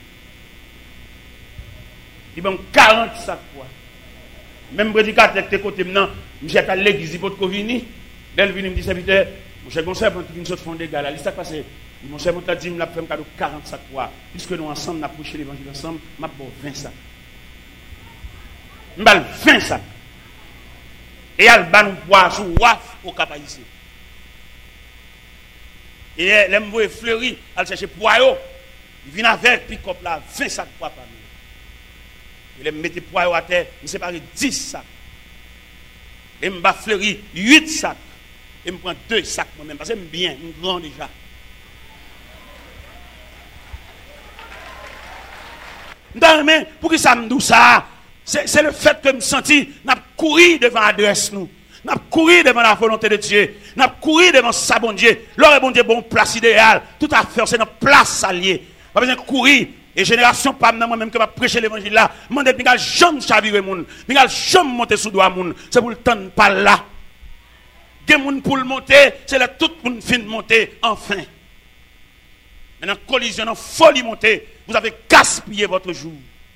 Il y a 40 sacs poids. Même prédicateur qui est côté maintenant, je suis à l'église, il faut que venir. Dès qu'il me dit, serviteur, mon cher conseil, quand tu viens de fond des gars, là, il s'est passé. Mon cher conseil, dit, il a fait un cadeau 40 sacs poids. Puisque nous ensemble, nous avons prêché l'évangile ensemble, je vais 20 sacs. Je vais 20 sacs. Et elle va nous boire sous waf au cap ici. Et elle me voit fleurir, elle cherche poireau. Il vient avec pick-up là, 20 sacs poids par nous. Il me met poireau à terre, il me sépare 10 sacs. Et me bat fleurir 8 sacs. Et me prend 2 sacs moi-même, parce que je bien, je suis grand déjà. Non, mais pour que ça me dise ça? C'est le fait que je me sentis, n'a couru devant l'adresse nous. N'a couru devant la volonté de Dieu. N'a couru devant sa bon Dieu. L'heure bon Dieu, bon place idéale. Tout à fait, c'est notre place alliée. Pas besoin de courir. Et génération, pas moi-même que va prêcher l'évangile là. Je me dis, jamais chavirer moun. Je jamais monter sous doigt moun. C'est pour le temps pas là. Des moun pour le monter, c'est là tout le monde fin de monter, enfin. Maintenant, collision, dans folie monter, vous avez gaspillé votre jour.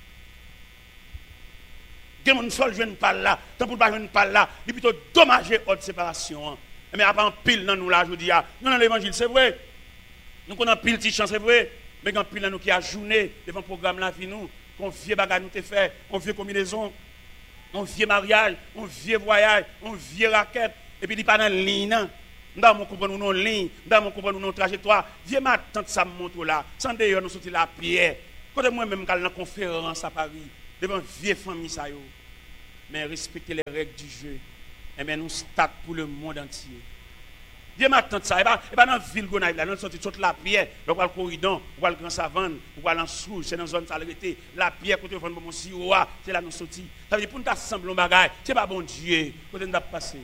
Des moun sol jeune pas là, tant pour pas jeune pas là, il est plutôt dommagé haute séparation. Mais après en pile dans nous là, je dis non l'évangile c'est vrai. Nous connaissons pile petit chance c'est vrai. Mais quand pile nous qui a journée devant le programme la vie nous, qu'on vieux bagage nous te fait, on vieux combinaison, on vieux mariage, on vieux voyage, on vieux raquette, et puis il pas dans ligne. Nous avons compris nos lignes, nous avons compris nos trajectoires. Vieux ma tante ça montre là, sans d'ailleurs nous sortir la pierre. Quand moi-même quand dans conférence à Paris, devant vieille famille ça yo. Mais respecter les règles du jeu. Et bien nous start pour le monde entier. Vieux ma tante ça, et pas dans la ville Gonaïve là, nous sortir toute la pierre, on va le corridor, on va le grand savane, on va en sous, c'est dans zone salubrité, la pierre côté vendre mon siroa, c'est là nous sortir. Ça veut dire pour nous assembler un bagage, c'est pas bon Dieu, côté nous passer.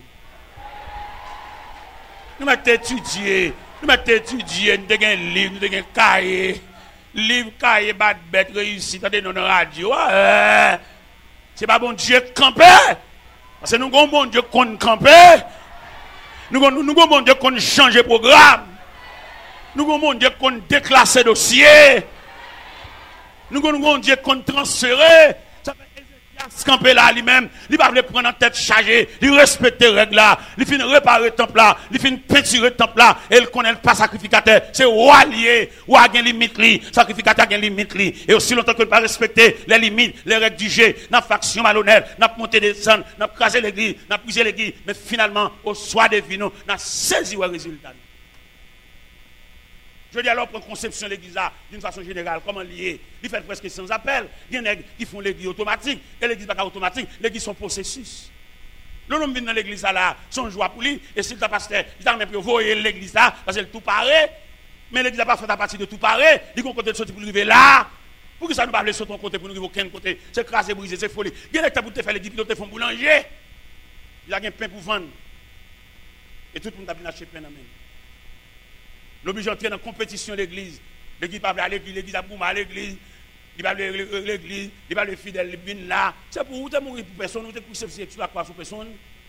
Nous mettons étudier, nous avons un livre, nous avons un cahier. Livre, cahier, bête, réussite, dans la radio. C'est pas bon Dieu camper. Parce que nous avons bon Dieu qu'on camper. Nous avons bon Dieu qu'on change programme. Nous avons bon Dieu qu'on déclasse dossier. Nous avons bon Dieu qu'on transfère. Ça fait camper là lui-même, il va le prendre en tête chargée, il respecte les règles là, il finit réparer le temple là, il finit peinturer le temple là, et il connaît pas sacrificateur, c'est roi lié, roi a une limite li, sacrificateur a une limite li, et aussi longtemps que pas respecter les limites, les règles du jeu, n'a faction malhonnête, n'a monté des descendre, n'a crasé l'église, n'a brisé l'église, mais finalement au soir des vinos, n'a saisi le résultat. Je dis alors, pour conception de l'église d'une façon générale, comment lier? Il fait presque sans appel. Il y a des gens qui font l'église automatique. Et l'église n'est pas automatique, l'église sont processus. L'homme vient dans l'église là, son joie pour lui, et s'il t'a pasteur, il t'a même envoyé l'église là, parce que tout paraît. Mais l'église n'a pas fait à partir de tout paraît. Il y a un côté de sortir pour arriver là. Pour que ça ne pas aller sur ton côté, pour nous arriver aucun côté. C'est crasé, brisé, c'est folie. Il y a des gens qui te faire l'église, qui te font boulanger. Il y a un pain pour vendre. Et tout le monde a bien acheté pain dans main. L'obligé d'entrer dans la compétition de l'église. L'église va à l'église, l'église a boum à l'église. Il va à l'église, il va le fidèle, il vient là. C'est pour vous, mourir pour personne, vous êtes couché sur la croix sur personne.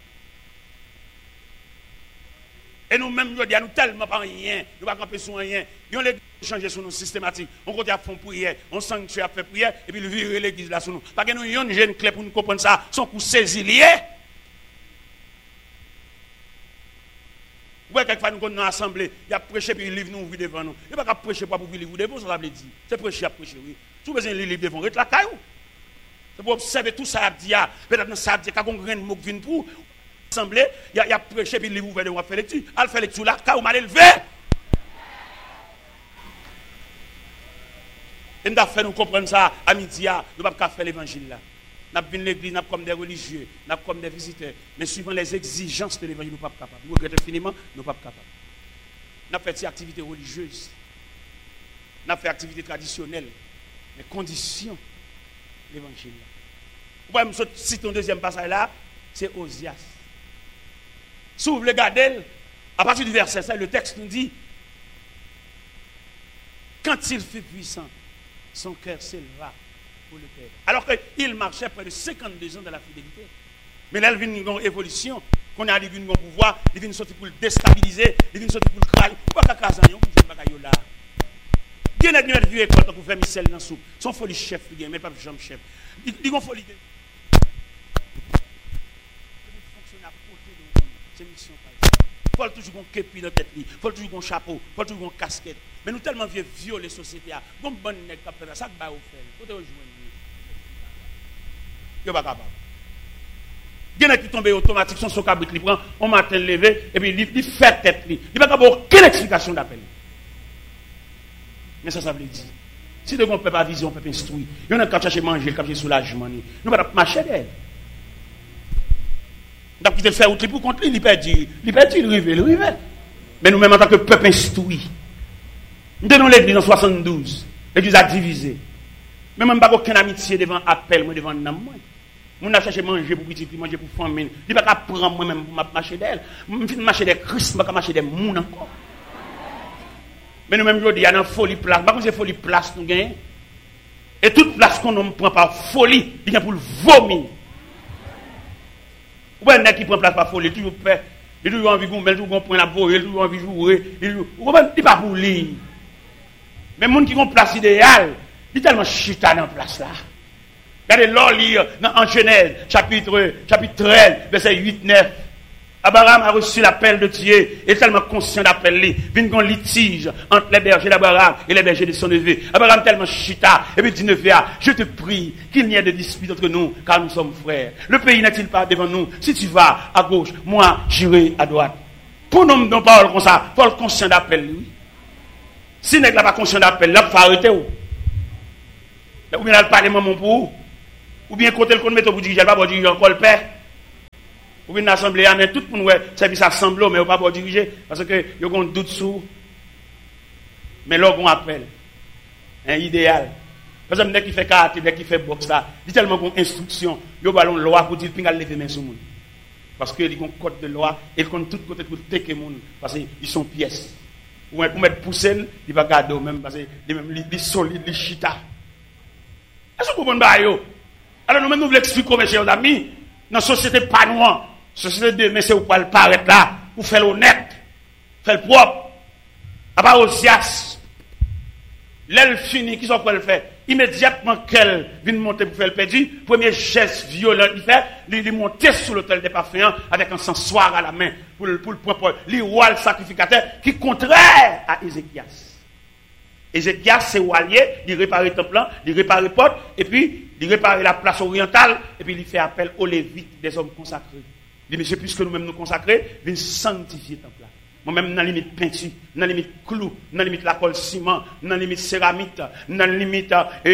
Et nous-mêmes, nous disons tellement pas rien, nous ne pouvons pas camper sur rien. Nous avons changé sur nous systématique. On continue à faire prière, on sanctuaire à faire prière, et puis le virer l'église là sur nous. Parce que nous avons une jeune clé pour nous comprendre ça, son coup saisi lié. Ouais, quelquefois nous sommes dans l'assemblée, il y a prêché puis il livre nous ouvrir devant nous. Il n'y a pas qu'à prêcher pour vous livrer devant, ça veut dire. C'est prêcher à prêcher, oui. Tout besoin de livre devant, reste la caillou. C'est pour observer tout ça, peut-être dans ça, quand on a un mot qui vient pour l'assemblée, il y a prêché puis il livre ouvert devant, faire lecture. Elle fait lecture là, caillou mal élevé. Et nous avons fait nous comprendre ça à midi, nous ne pouvons pas faire l'évangile là. Nous avons l'église, nous comme des religieux, nous comme des visiteurs. Mais suivant les exigences de l'évangile, nous ne sommes pas capables. Nous regrettons infiniment, nous ne sommes pas capables. Nous avons fait des activités religieuses. Nous avons fait des activités traditionnelles. Mais conditions de l'évangile. Vous pouvez me citer un deuxième passage là, c'est Osias. Si vous voulez regarder, à partir du verset 7, le texte nous dit, quand il fut puissant, son cœur s'éleva. Alors qu'il marchait près de 52 ans de la fidélité. Mais là, il vient une évolution. Qu'on a arrivé à un pouvoir, il vient sortir pour le déstabiliser, il vient sortir pour le crailler. Pourquoi il y a un là? Il y a une vieux école pour faire Michel dans la soupe. Son folie chef, il mais pas jamais chef. Il y a une folie. Fonctionner à côté de nous. C'est une mission. Il faut toujours un képi dans la tête, il faut toujours un chapeau, il faut toujours une casquette. Mais nous tellement vieux violer la société. Comme bon nèg qui fait ça, ça va au faire. Côté rejoindre. Yo pas capable. Il y en a qui tombent automatique son cabrit li prend, on matin levé et puis il fait tête li. Il pas capable aucune explication d'appel. Mais ça veut dire si de on peut pas vision, on peut pas instruire. Il y en a qui chercher manger, qui chercher soulagement. Nous pas marcher d'elle. Donc il te fait outre pour contre lui, il perd, il rive. Mais nous-mêmes en tant que peuple instruit. Nous tenons l'église en 72. L'église a divisé. Mais même pas aucune amitié devant appel, moi devant nam moi. Mon a cherché manger pour petit, manger pour famille. Il pas prendre moi même pour marcher d'elle. Je marcher des Christ, pas marcher des moun encore. Mais nous même il y a une folie place. Pas comme c'est folie place nous gagne. Et toute place qu'on ne prend par folie, il y a pour le vomir. Ou bien qui prend place par folie, toujours fait. Il toujours envie de gommer, toujours prendre la voie, il toujours envie de jouer. Ou bien il pas pour lui. Mais les gens qui ont place idéale, ils sont tellement chita dans la place là. Regardez l'or lire en Genèse, chapitre 13, verset 8-9. Abraham a reçu l'appel de Dieu, et tellement conscient d'appel, il y a un litige entre les bergers d'Abraham et les bergers de son neveu. Abraham tellement chita, et puis dit neveu, je te prie qu'il n'y ait de dispute entre nous, car nous sommes frères. Le pays n'est-il pas devant nous? Si tu vas à gauche, moi j'irai à droite. Pour nous, non parole comme ça, Paul conscient d'appel, lui. Si n'est pas conscient d'appel, là, il faut arrêter. Ou bien il parle maman pour vous. Ou bien côté le compte mettre pour diriger, pas pour diriger encore le père. Ou bien l'assemblée, mais tout le monde service assemblée, mais pas pour diriger. Parce que il y a un doute sur. Mais là, on appelle. Un idéal. Par exemple, dès qu'il fait karaté, dès qu'il fait boxe, là, il y a tellement d'instructions, il y a une loi pour dire qu'il a lever main sur le monde. Parce qu'il y a un code de loi, et il compte tout côté pour teker les gens. Parce qu'ils sont pièces. Ou pour mettre poussé, il va garder même, parce qu'il est solide, il est chita. Est-ce que vous comprenez? Alors nous-mêmes, nous voulons expliquer, mes chers amis, dans la société pas noire, société de mais c'est où le paraître là, pour faire l'honnête, faire le propre, à part Osias. L'aile fini, qui sont pour le faire? Immédiatement qu'elle vient monter pour faire le perdu, premier geste violent, il monter sur l'autel des parfums avec un sensoir à la main pour le propre, le roi sacrificateur qui est contraire à Ézéchias. Ézéchias, c'est Walier, il répare le temple, il répare les portes, et puis il répare la place orientale, et puis il fait appel aux Lévites, des hommes consacrés. Il dit, monsieur, puisque nous-mêmes nous consacrer, viens sanctifier le temple. Moi-même, dans la limite peinture, dans la limite clou, dans la limite la colle ciment, dans la limite céramique, dans la limite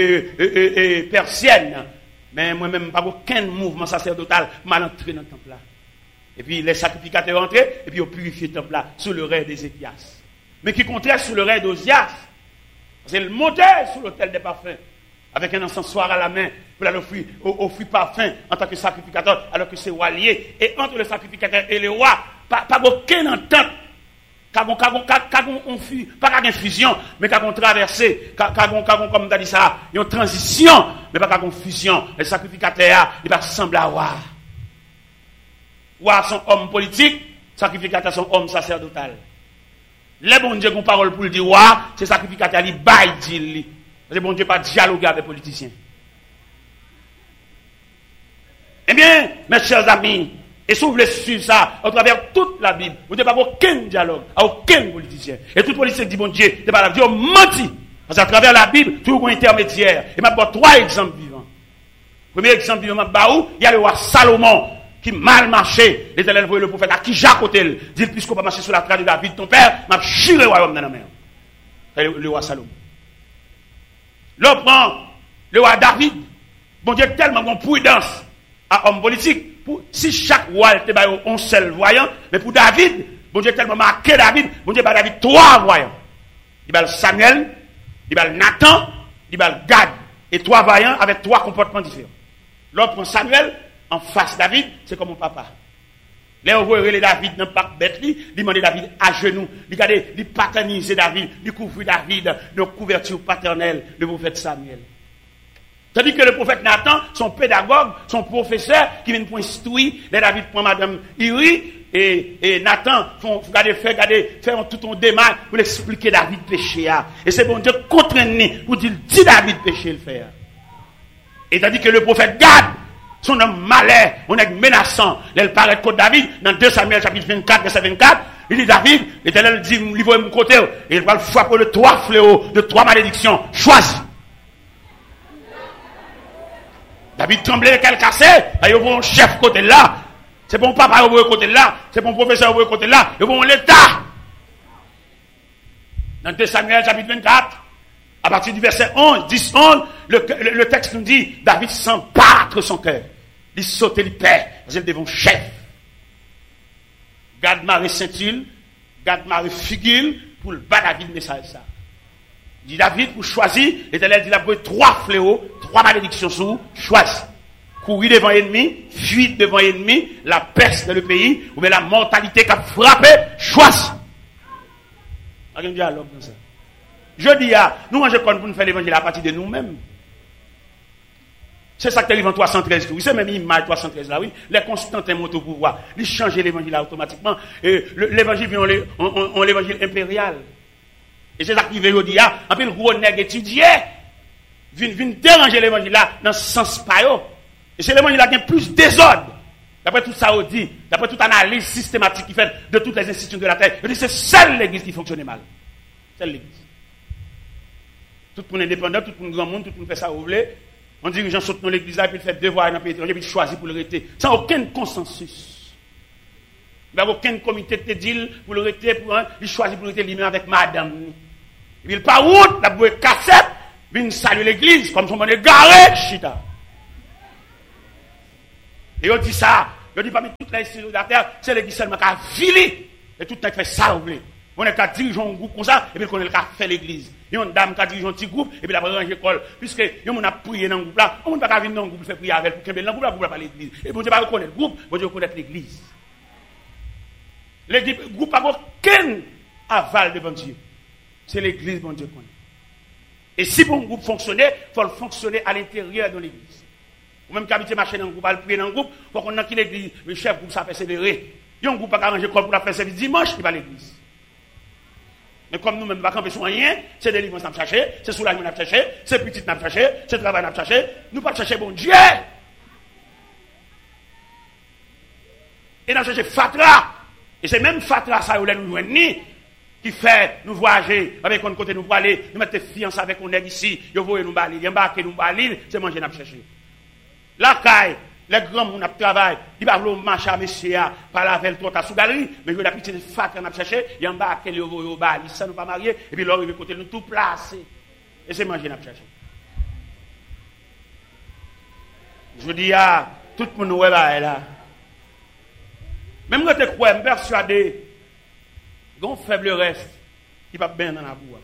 persienne. Mais moi-même, pas aucun mouvement sacerdotal mal entré dans le temple là. Et puis les sacrificateurs entrés, et puis ils ont purifié le temple là, sous le règne d'Ézéchias. Mais qui contraire sous le règne d'Osias. C'est le monter sur l'autel des parfums, avec un encensoir à la main, pour aller offrir parfum en tant que sacrificateur, alors que c'est roi lié. Et entre le sacrificateur et le roi, pas aucune entente. Pas qu'une fusion, mais qu'une traversée, comme tu as dit ça, une transition, mais pas qu'une fusion. Le sacrificateur, il va ressembler à roi. Roi sont hommes politiques, sacrificateurs sont hommes sacerdotal. Les bon Dieu qui ont parole pour le dire roi, c'est sacrificateur, il baille dire. Parce que bon Dieu pas dialoguer avec les politiciens. Eh bien, mes chers amis, et si vous voulez suivre ça, à travers toute la Bible, vous n'avez pas aucun dialogue, à aucun politicien. Et tout politicien dit, bon Dieu, c'est pas la Dieu menti. Parce qu'à travers la Bible, toujours un intermédiaire. Et je vais 3 exemples vivants. Premier exemple vivant, il y a le roi Salomon, qui mal marché. L'Éternel voyait le prophète à qui Jacques Otel, dit, puisqu'on va marcher sur la trace de David, ton père, m'a chiré le royaume dans la mer. Le roi Salomon. L'autre prend le roi David. Bon Dieu, tellement bon prudence à homme politique. Si chaque roi était un seul voyant, mais pour David, bon Dieu tellement marqué David, bon Dieu David 3 voyants. Il va Samuel, il va Nathan, il va Gad. Et 3 voyants avec 3 comportements différents. L'autre prend Samuel, en face David, c'est comme mon papa. Là, on voit David dans le parc bête, il demande David à genoux, il paterniser David, il couvre David de couverture paternelle, le prophète Samuel. Tandis que le prophète Nathan, son pédagogue, son professeur, qui vient pour instruire, les David prend Madame Iri, et Nathan, faire tout un démarche pour expliquer David péché. Et c'est bon Dieu contraint pour dire, dis David péché le faire. Et tandis que le prophète Gad, son homme malin, on est menaçant, il paraît contre David, dans 2 Samuel chapitre 24, verset 24, il dit David, l'Éternel dit, livre mon côté, et il va le frapper de 3 fléaux, de 3 malédictions, choisis. David tremblait, qu'elle cassait, il y a un chef côté là, c'est bon papa au côté là, c'est bon professeur au côté là, il y a bon l'État. Dans 2 Samuel chapitre 24, à partir du verset 11, 10-11, le texte nous dit, David sent battre son cœur. Il saute, il perd, parce qu'il devient chef. Gad Marie Saint-Hil, Gad Marie Figil, pour le bas David message ça. Il dit David, pour choisir, l'Éternel dit, il a pris 3 fléaux, 3 malédictions sous, choisis. Courir devant l'ennemi, fuir devant l'ennemi, la peste dans le pays, ou bien la mortalité qui a frappé, choisis. Il y a un dialogue comme ça. Je dis, nous, mangeons pour nous faire l'évangile à partir de nous-mêmes. C'est ça que l'évangile 313. Oui, c'est même l'image 313 là, oui. Les Constantins montent au pouvoir. Ils changent l'évangile là automatiquement. Et l'évangile vient en l'évangile impérial. Et c'est ça qui veut dire, en plus, le gros nègre étudié, vient déranger l'évangile là, dans ce sens pas. Et c'est l'évangile là qui a plus désordre. d'après tout ça, on dit, d'après toute analyse systématique qui fait de toutes les institutions de la terre, je dis c'est seule l'église qui fonctionnait mal. Seule l'église. Tout le monde indépendant, tout le monde grand monde, tout le monde fait ça, vous voulez. On dirigeant saute dans l'église là, puis il fait devoir dans le pays étranger, puis il choisit pour le rester. Sans aucun consensus. Il n'y a aucun comité de deal pour le rester, il choisit pour le rester lui-même avec madame. Et puis il part route, la bouée cassette, puis il salue l'église, comme son monde est garé, chita. Et on dit ça, on dit parmi toutes les institutions de la terre, c'est l'église seulement qui a filé. Et tout le monde fait ça, vous voulez. On est qu'à diriger un groupe comme ça, et puis on est qu'à faire l'église. Il y a une dame qui a dirigé un petit groupe, et puis la ranger l'école. Puisque on a prié dans le groupe là, on ne peut pas venir dans le groupe faire prier avec, pour que le groupe là, pas l'église. Et bon Dieu va reconnaître le groupe, bon Dieu reconnaître l'église. Le groupe n'a aucun aval devant Dieu. C'est l'église, bon Dieu connaît. Et si pour un groupe fonctionner, il faut le fonctionner à l'intérieur de l'église. Ou même qu'habiter marcher dans le groupe, aller prier dans le groupe, il faut qu'on ait qui l'église, le chef groupe, ça fait célébrer. Il y a un groupe qui a arrangé l'école pour la faire service dimanche, il va à l'église. Mais comme nous-mêmes, nous ne pouvons pas camper sur rien, c'est délivrance qu'on a cherché, c'est soulagement qu'on a cherché, c'est petit qu'on a cherché, c'est travail qu'on a cherché, nous ne pouvons pas chercher bon Dieu. Et nous cherchons Fatra. Et c'est même Fatra, ça, où nous joignons, qui fait nous voyager, avec un côté nous pour aller, nous mettre fiancés avec un nègre ici, nous voyons nous balir, nous embarquer nous balir, c'est manger nous chercher. La caille, les grands gens qui travaillent, ils vont marcher à monsieur, par la veille, tout à sous galerie, mais ils ont la petite fat qu'on a cherché, ils embarquent les au bal, ils ne sont pas mariés, et puis là, ils vont côté nous tout placer. Et c'est manger nous chercher. Je dis à tout le monde là. Même quand tu crois, je suis persuadé, il y a un faible reste qui va bien dans la boue.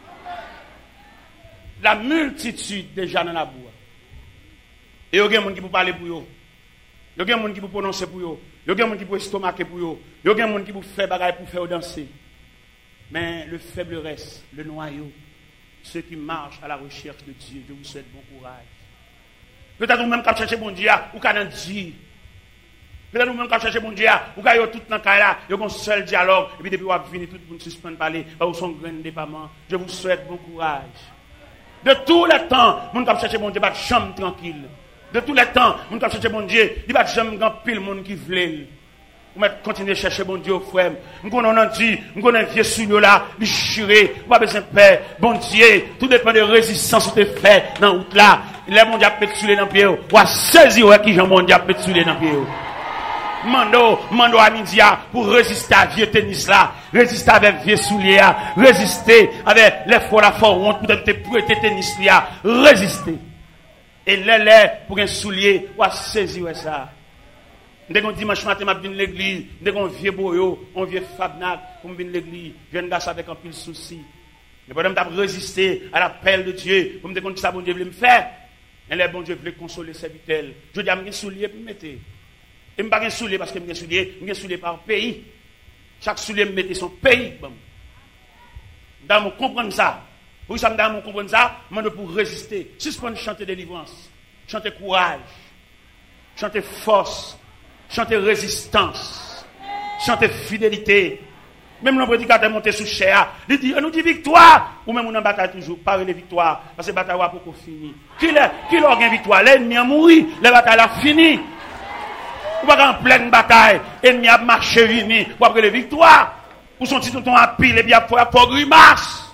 La multitude déjà dans la boue. Et il y a des gens qui peuvent parler pour eux. Il y a des gens qui peuvent prononcer pour eux. Il y a des gens qui peuvent estomaquer pour eux. Il y a des gens qui peuvent faire bagaille pour faire danser. Mais le faible reste, le noyau, ceux qui marchent à la recherche de Dieu, je vous souhaite bon courage. Peut-être vous-même qui cherchez bon Dieu, ou qui Dieu. Peut-être vous-même qui cherchez bon Dieu, ou qui avez tout dans le cas là, il y a un seul dialogue, et puis depuis vous avez fini, tout le monde suspend de parler, vous son grand déploiement. Je vous souhaite bon courage. De tous les temps, vous qui cherchez bon Dieu, pas de chambre tranquille. De tous les temps, vous qui cherchez bon Dieu, il n'y a pas de chambre grand pile monde qui veut. Vous continuez à chercher bon Dieu, frère. Nous connaissons dit, nous connaissons vieux souillot là, déchiré, pas besoin de paix. Bon Dieu, tout dépend de résistance que tu fais dans la route là. Les monde a pété dans le pied. Ou à saisir qui j'en monde a pété dans le pied. Mando à midi pour résister à vieux tennis là, résister avec vieux souliers, résister avec les fois la fois honte pour te prêter tennis là, résister. Et les pour un soulier, ou à saisir ça. Dès qu'on dimanche matin, je viens à l'église, dès qu'on vieux boyo, on vieux fabnac, pour venir à l'église, je viens gâcher avec un pile souci. Mais pendant que je résister à l'appel de Dieu, pour me dire que ça, bon Dieu voulait me faire, et les bon Dieu voulait consoler ses vitelles. Je dis à mes souliers pour me mettre. Et je ne pas un soulier parce que je suis soulier par pays. Chaque soulier me mettait son pays. Dans mon comprendre ça. Pour ça, dans mon comprendre ça, je pour résister. Suspendre chanter délivrance, chanter courage, chanter force. Chanter résistance, chanter fidélité. Même le prédicateur monté sous chair, il dit, nous dit victoire, ou même on en bataille toujours, parler de victoire, parce que la bataille va pour finir. Qui l'a gagné victoire? L'ennemi a mouru, la bataille a fini. Ou pas en pleine bataille, l'ennemi a marché fini, ou après la victoire, ou son petit tonton a pile, et bien pour grimace.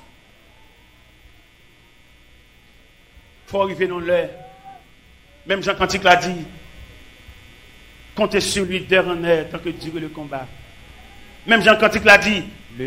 Il faut arriver dans l'heure. Même Jean Cantique l'a dit. Comptez sur lui d'heure en heure tant que dure le combat. Même Jean Cantique l'a dit,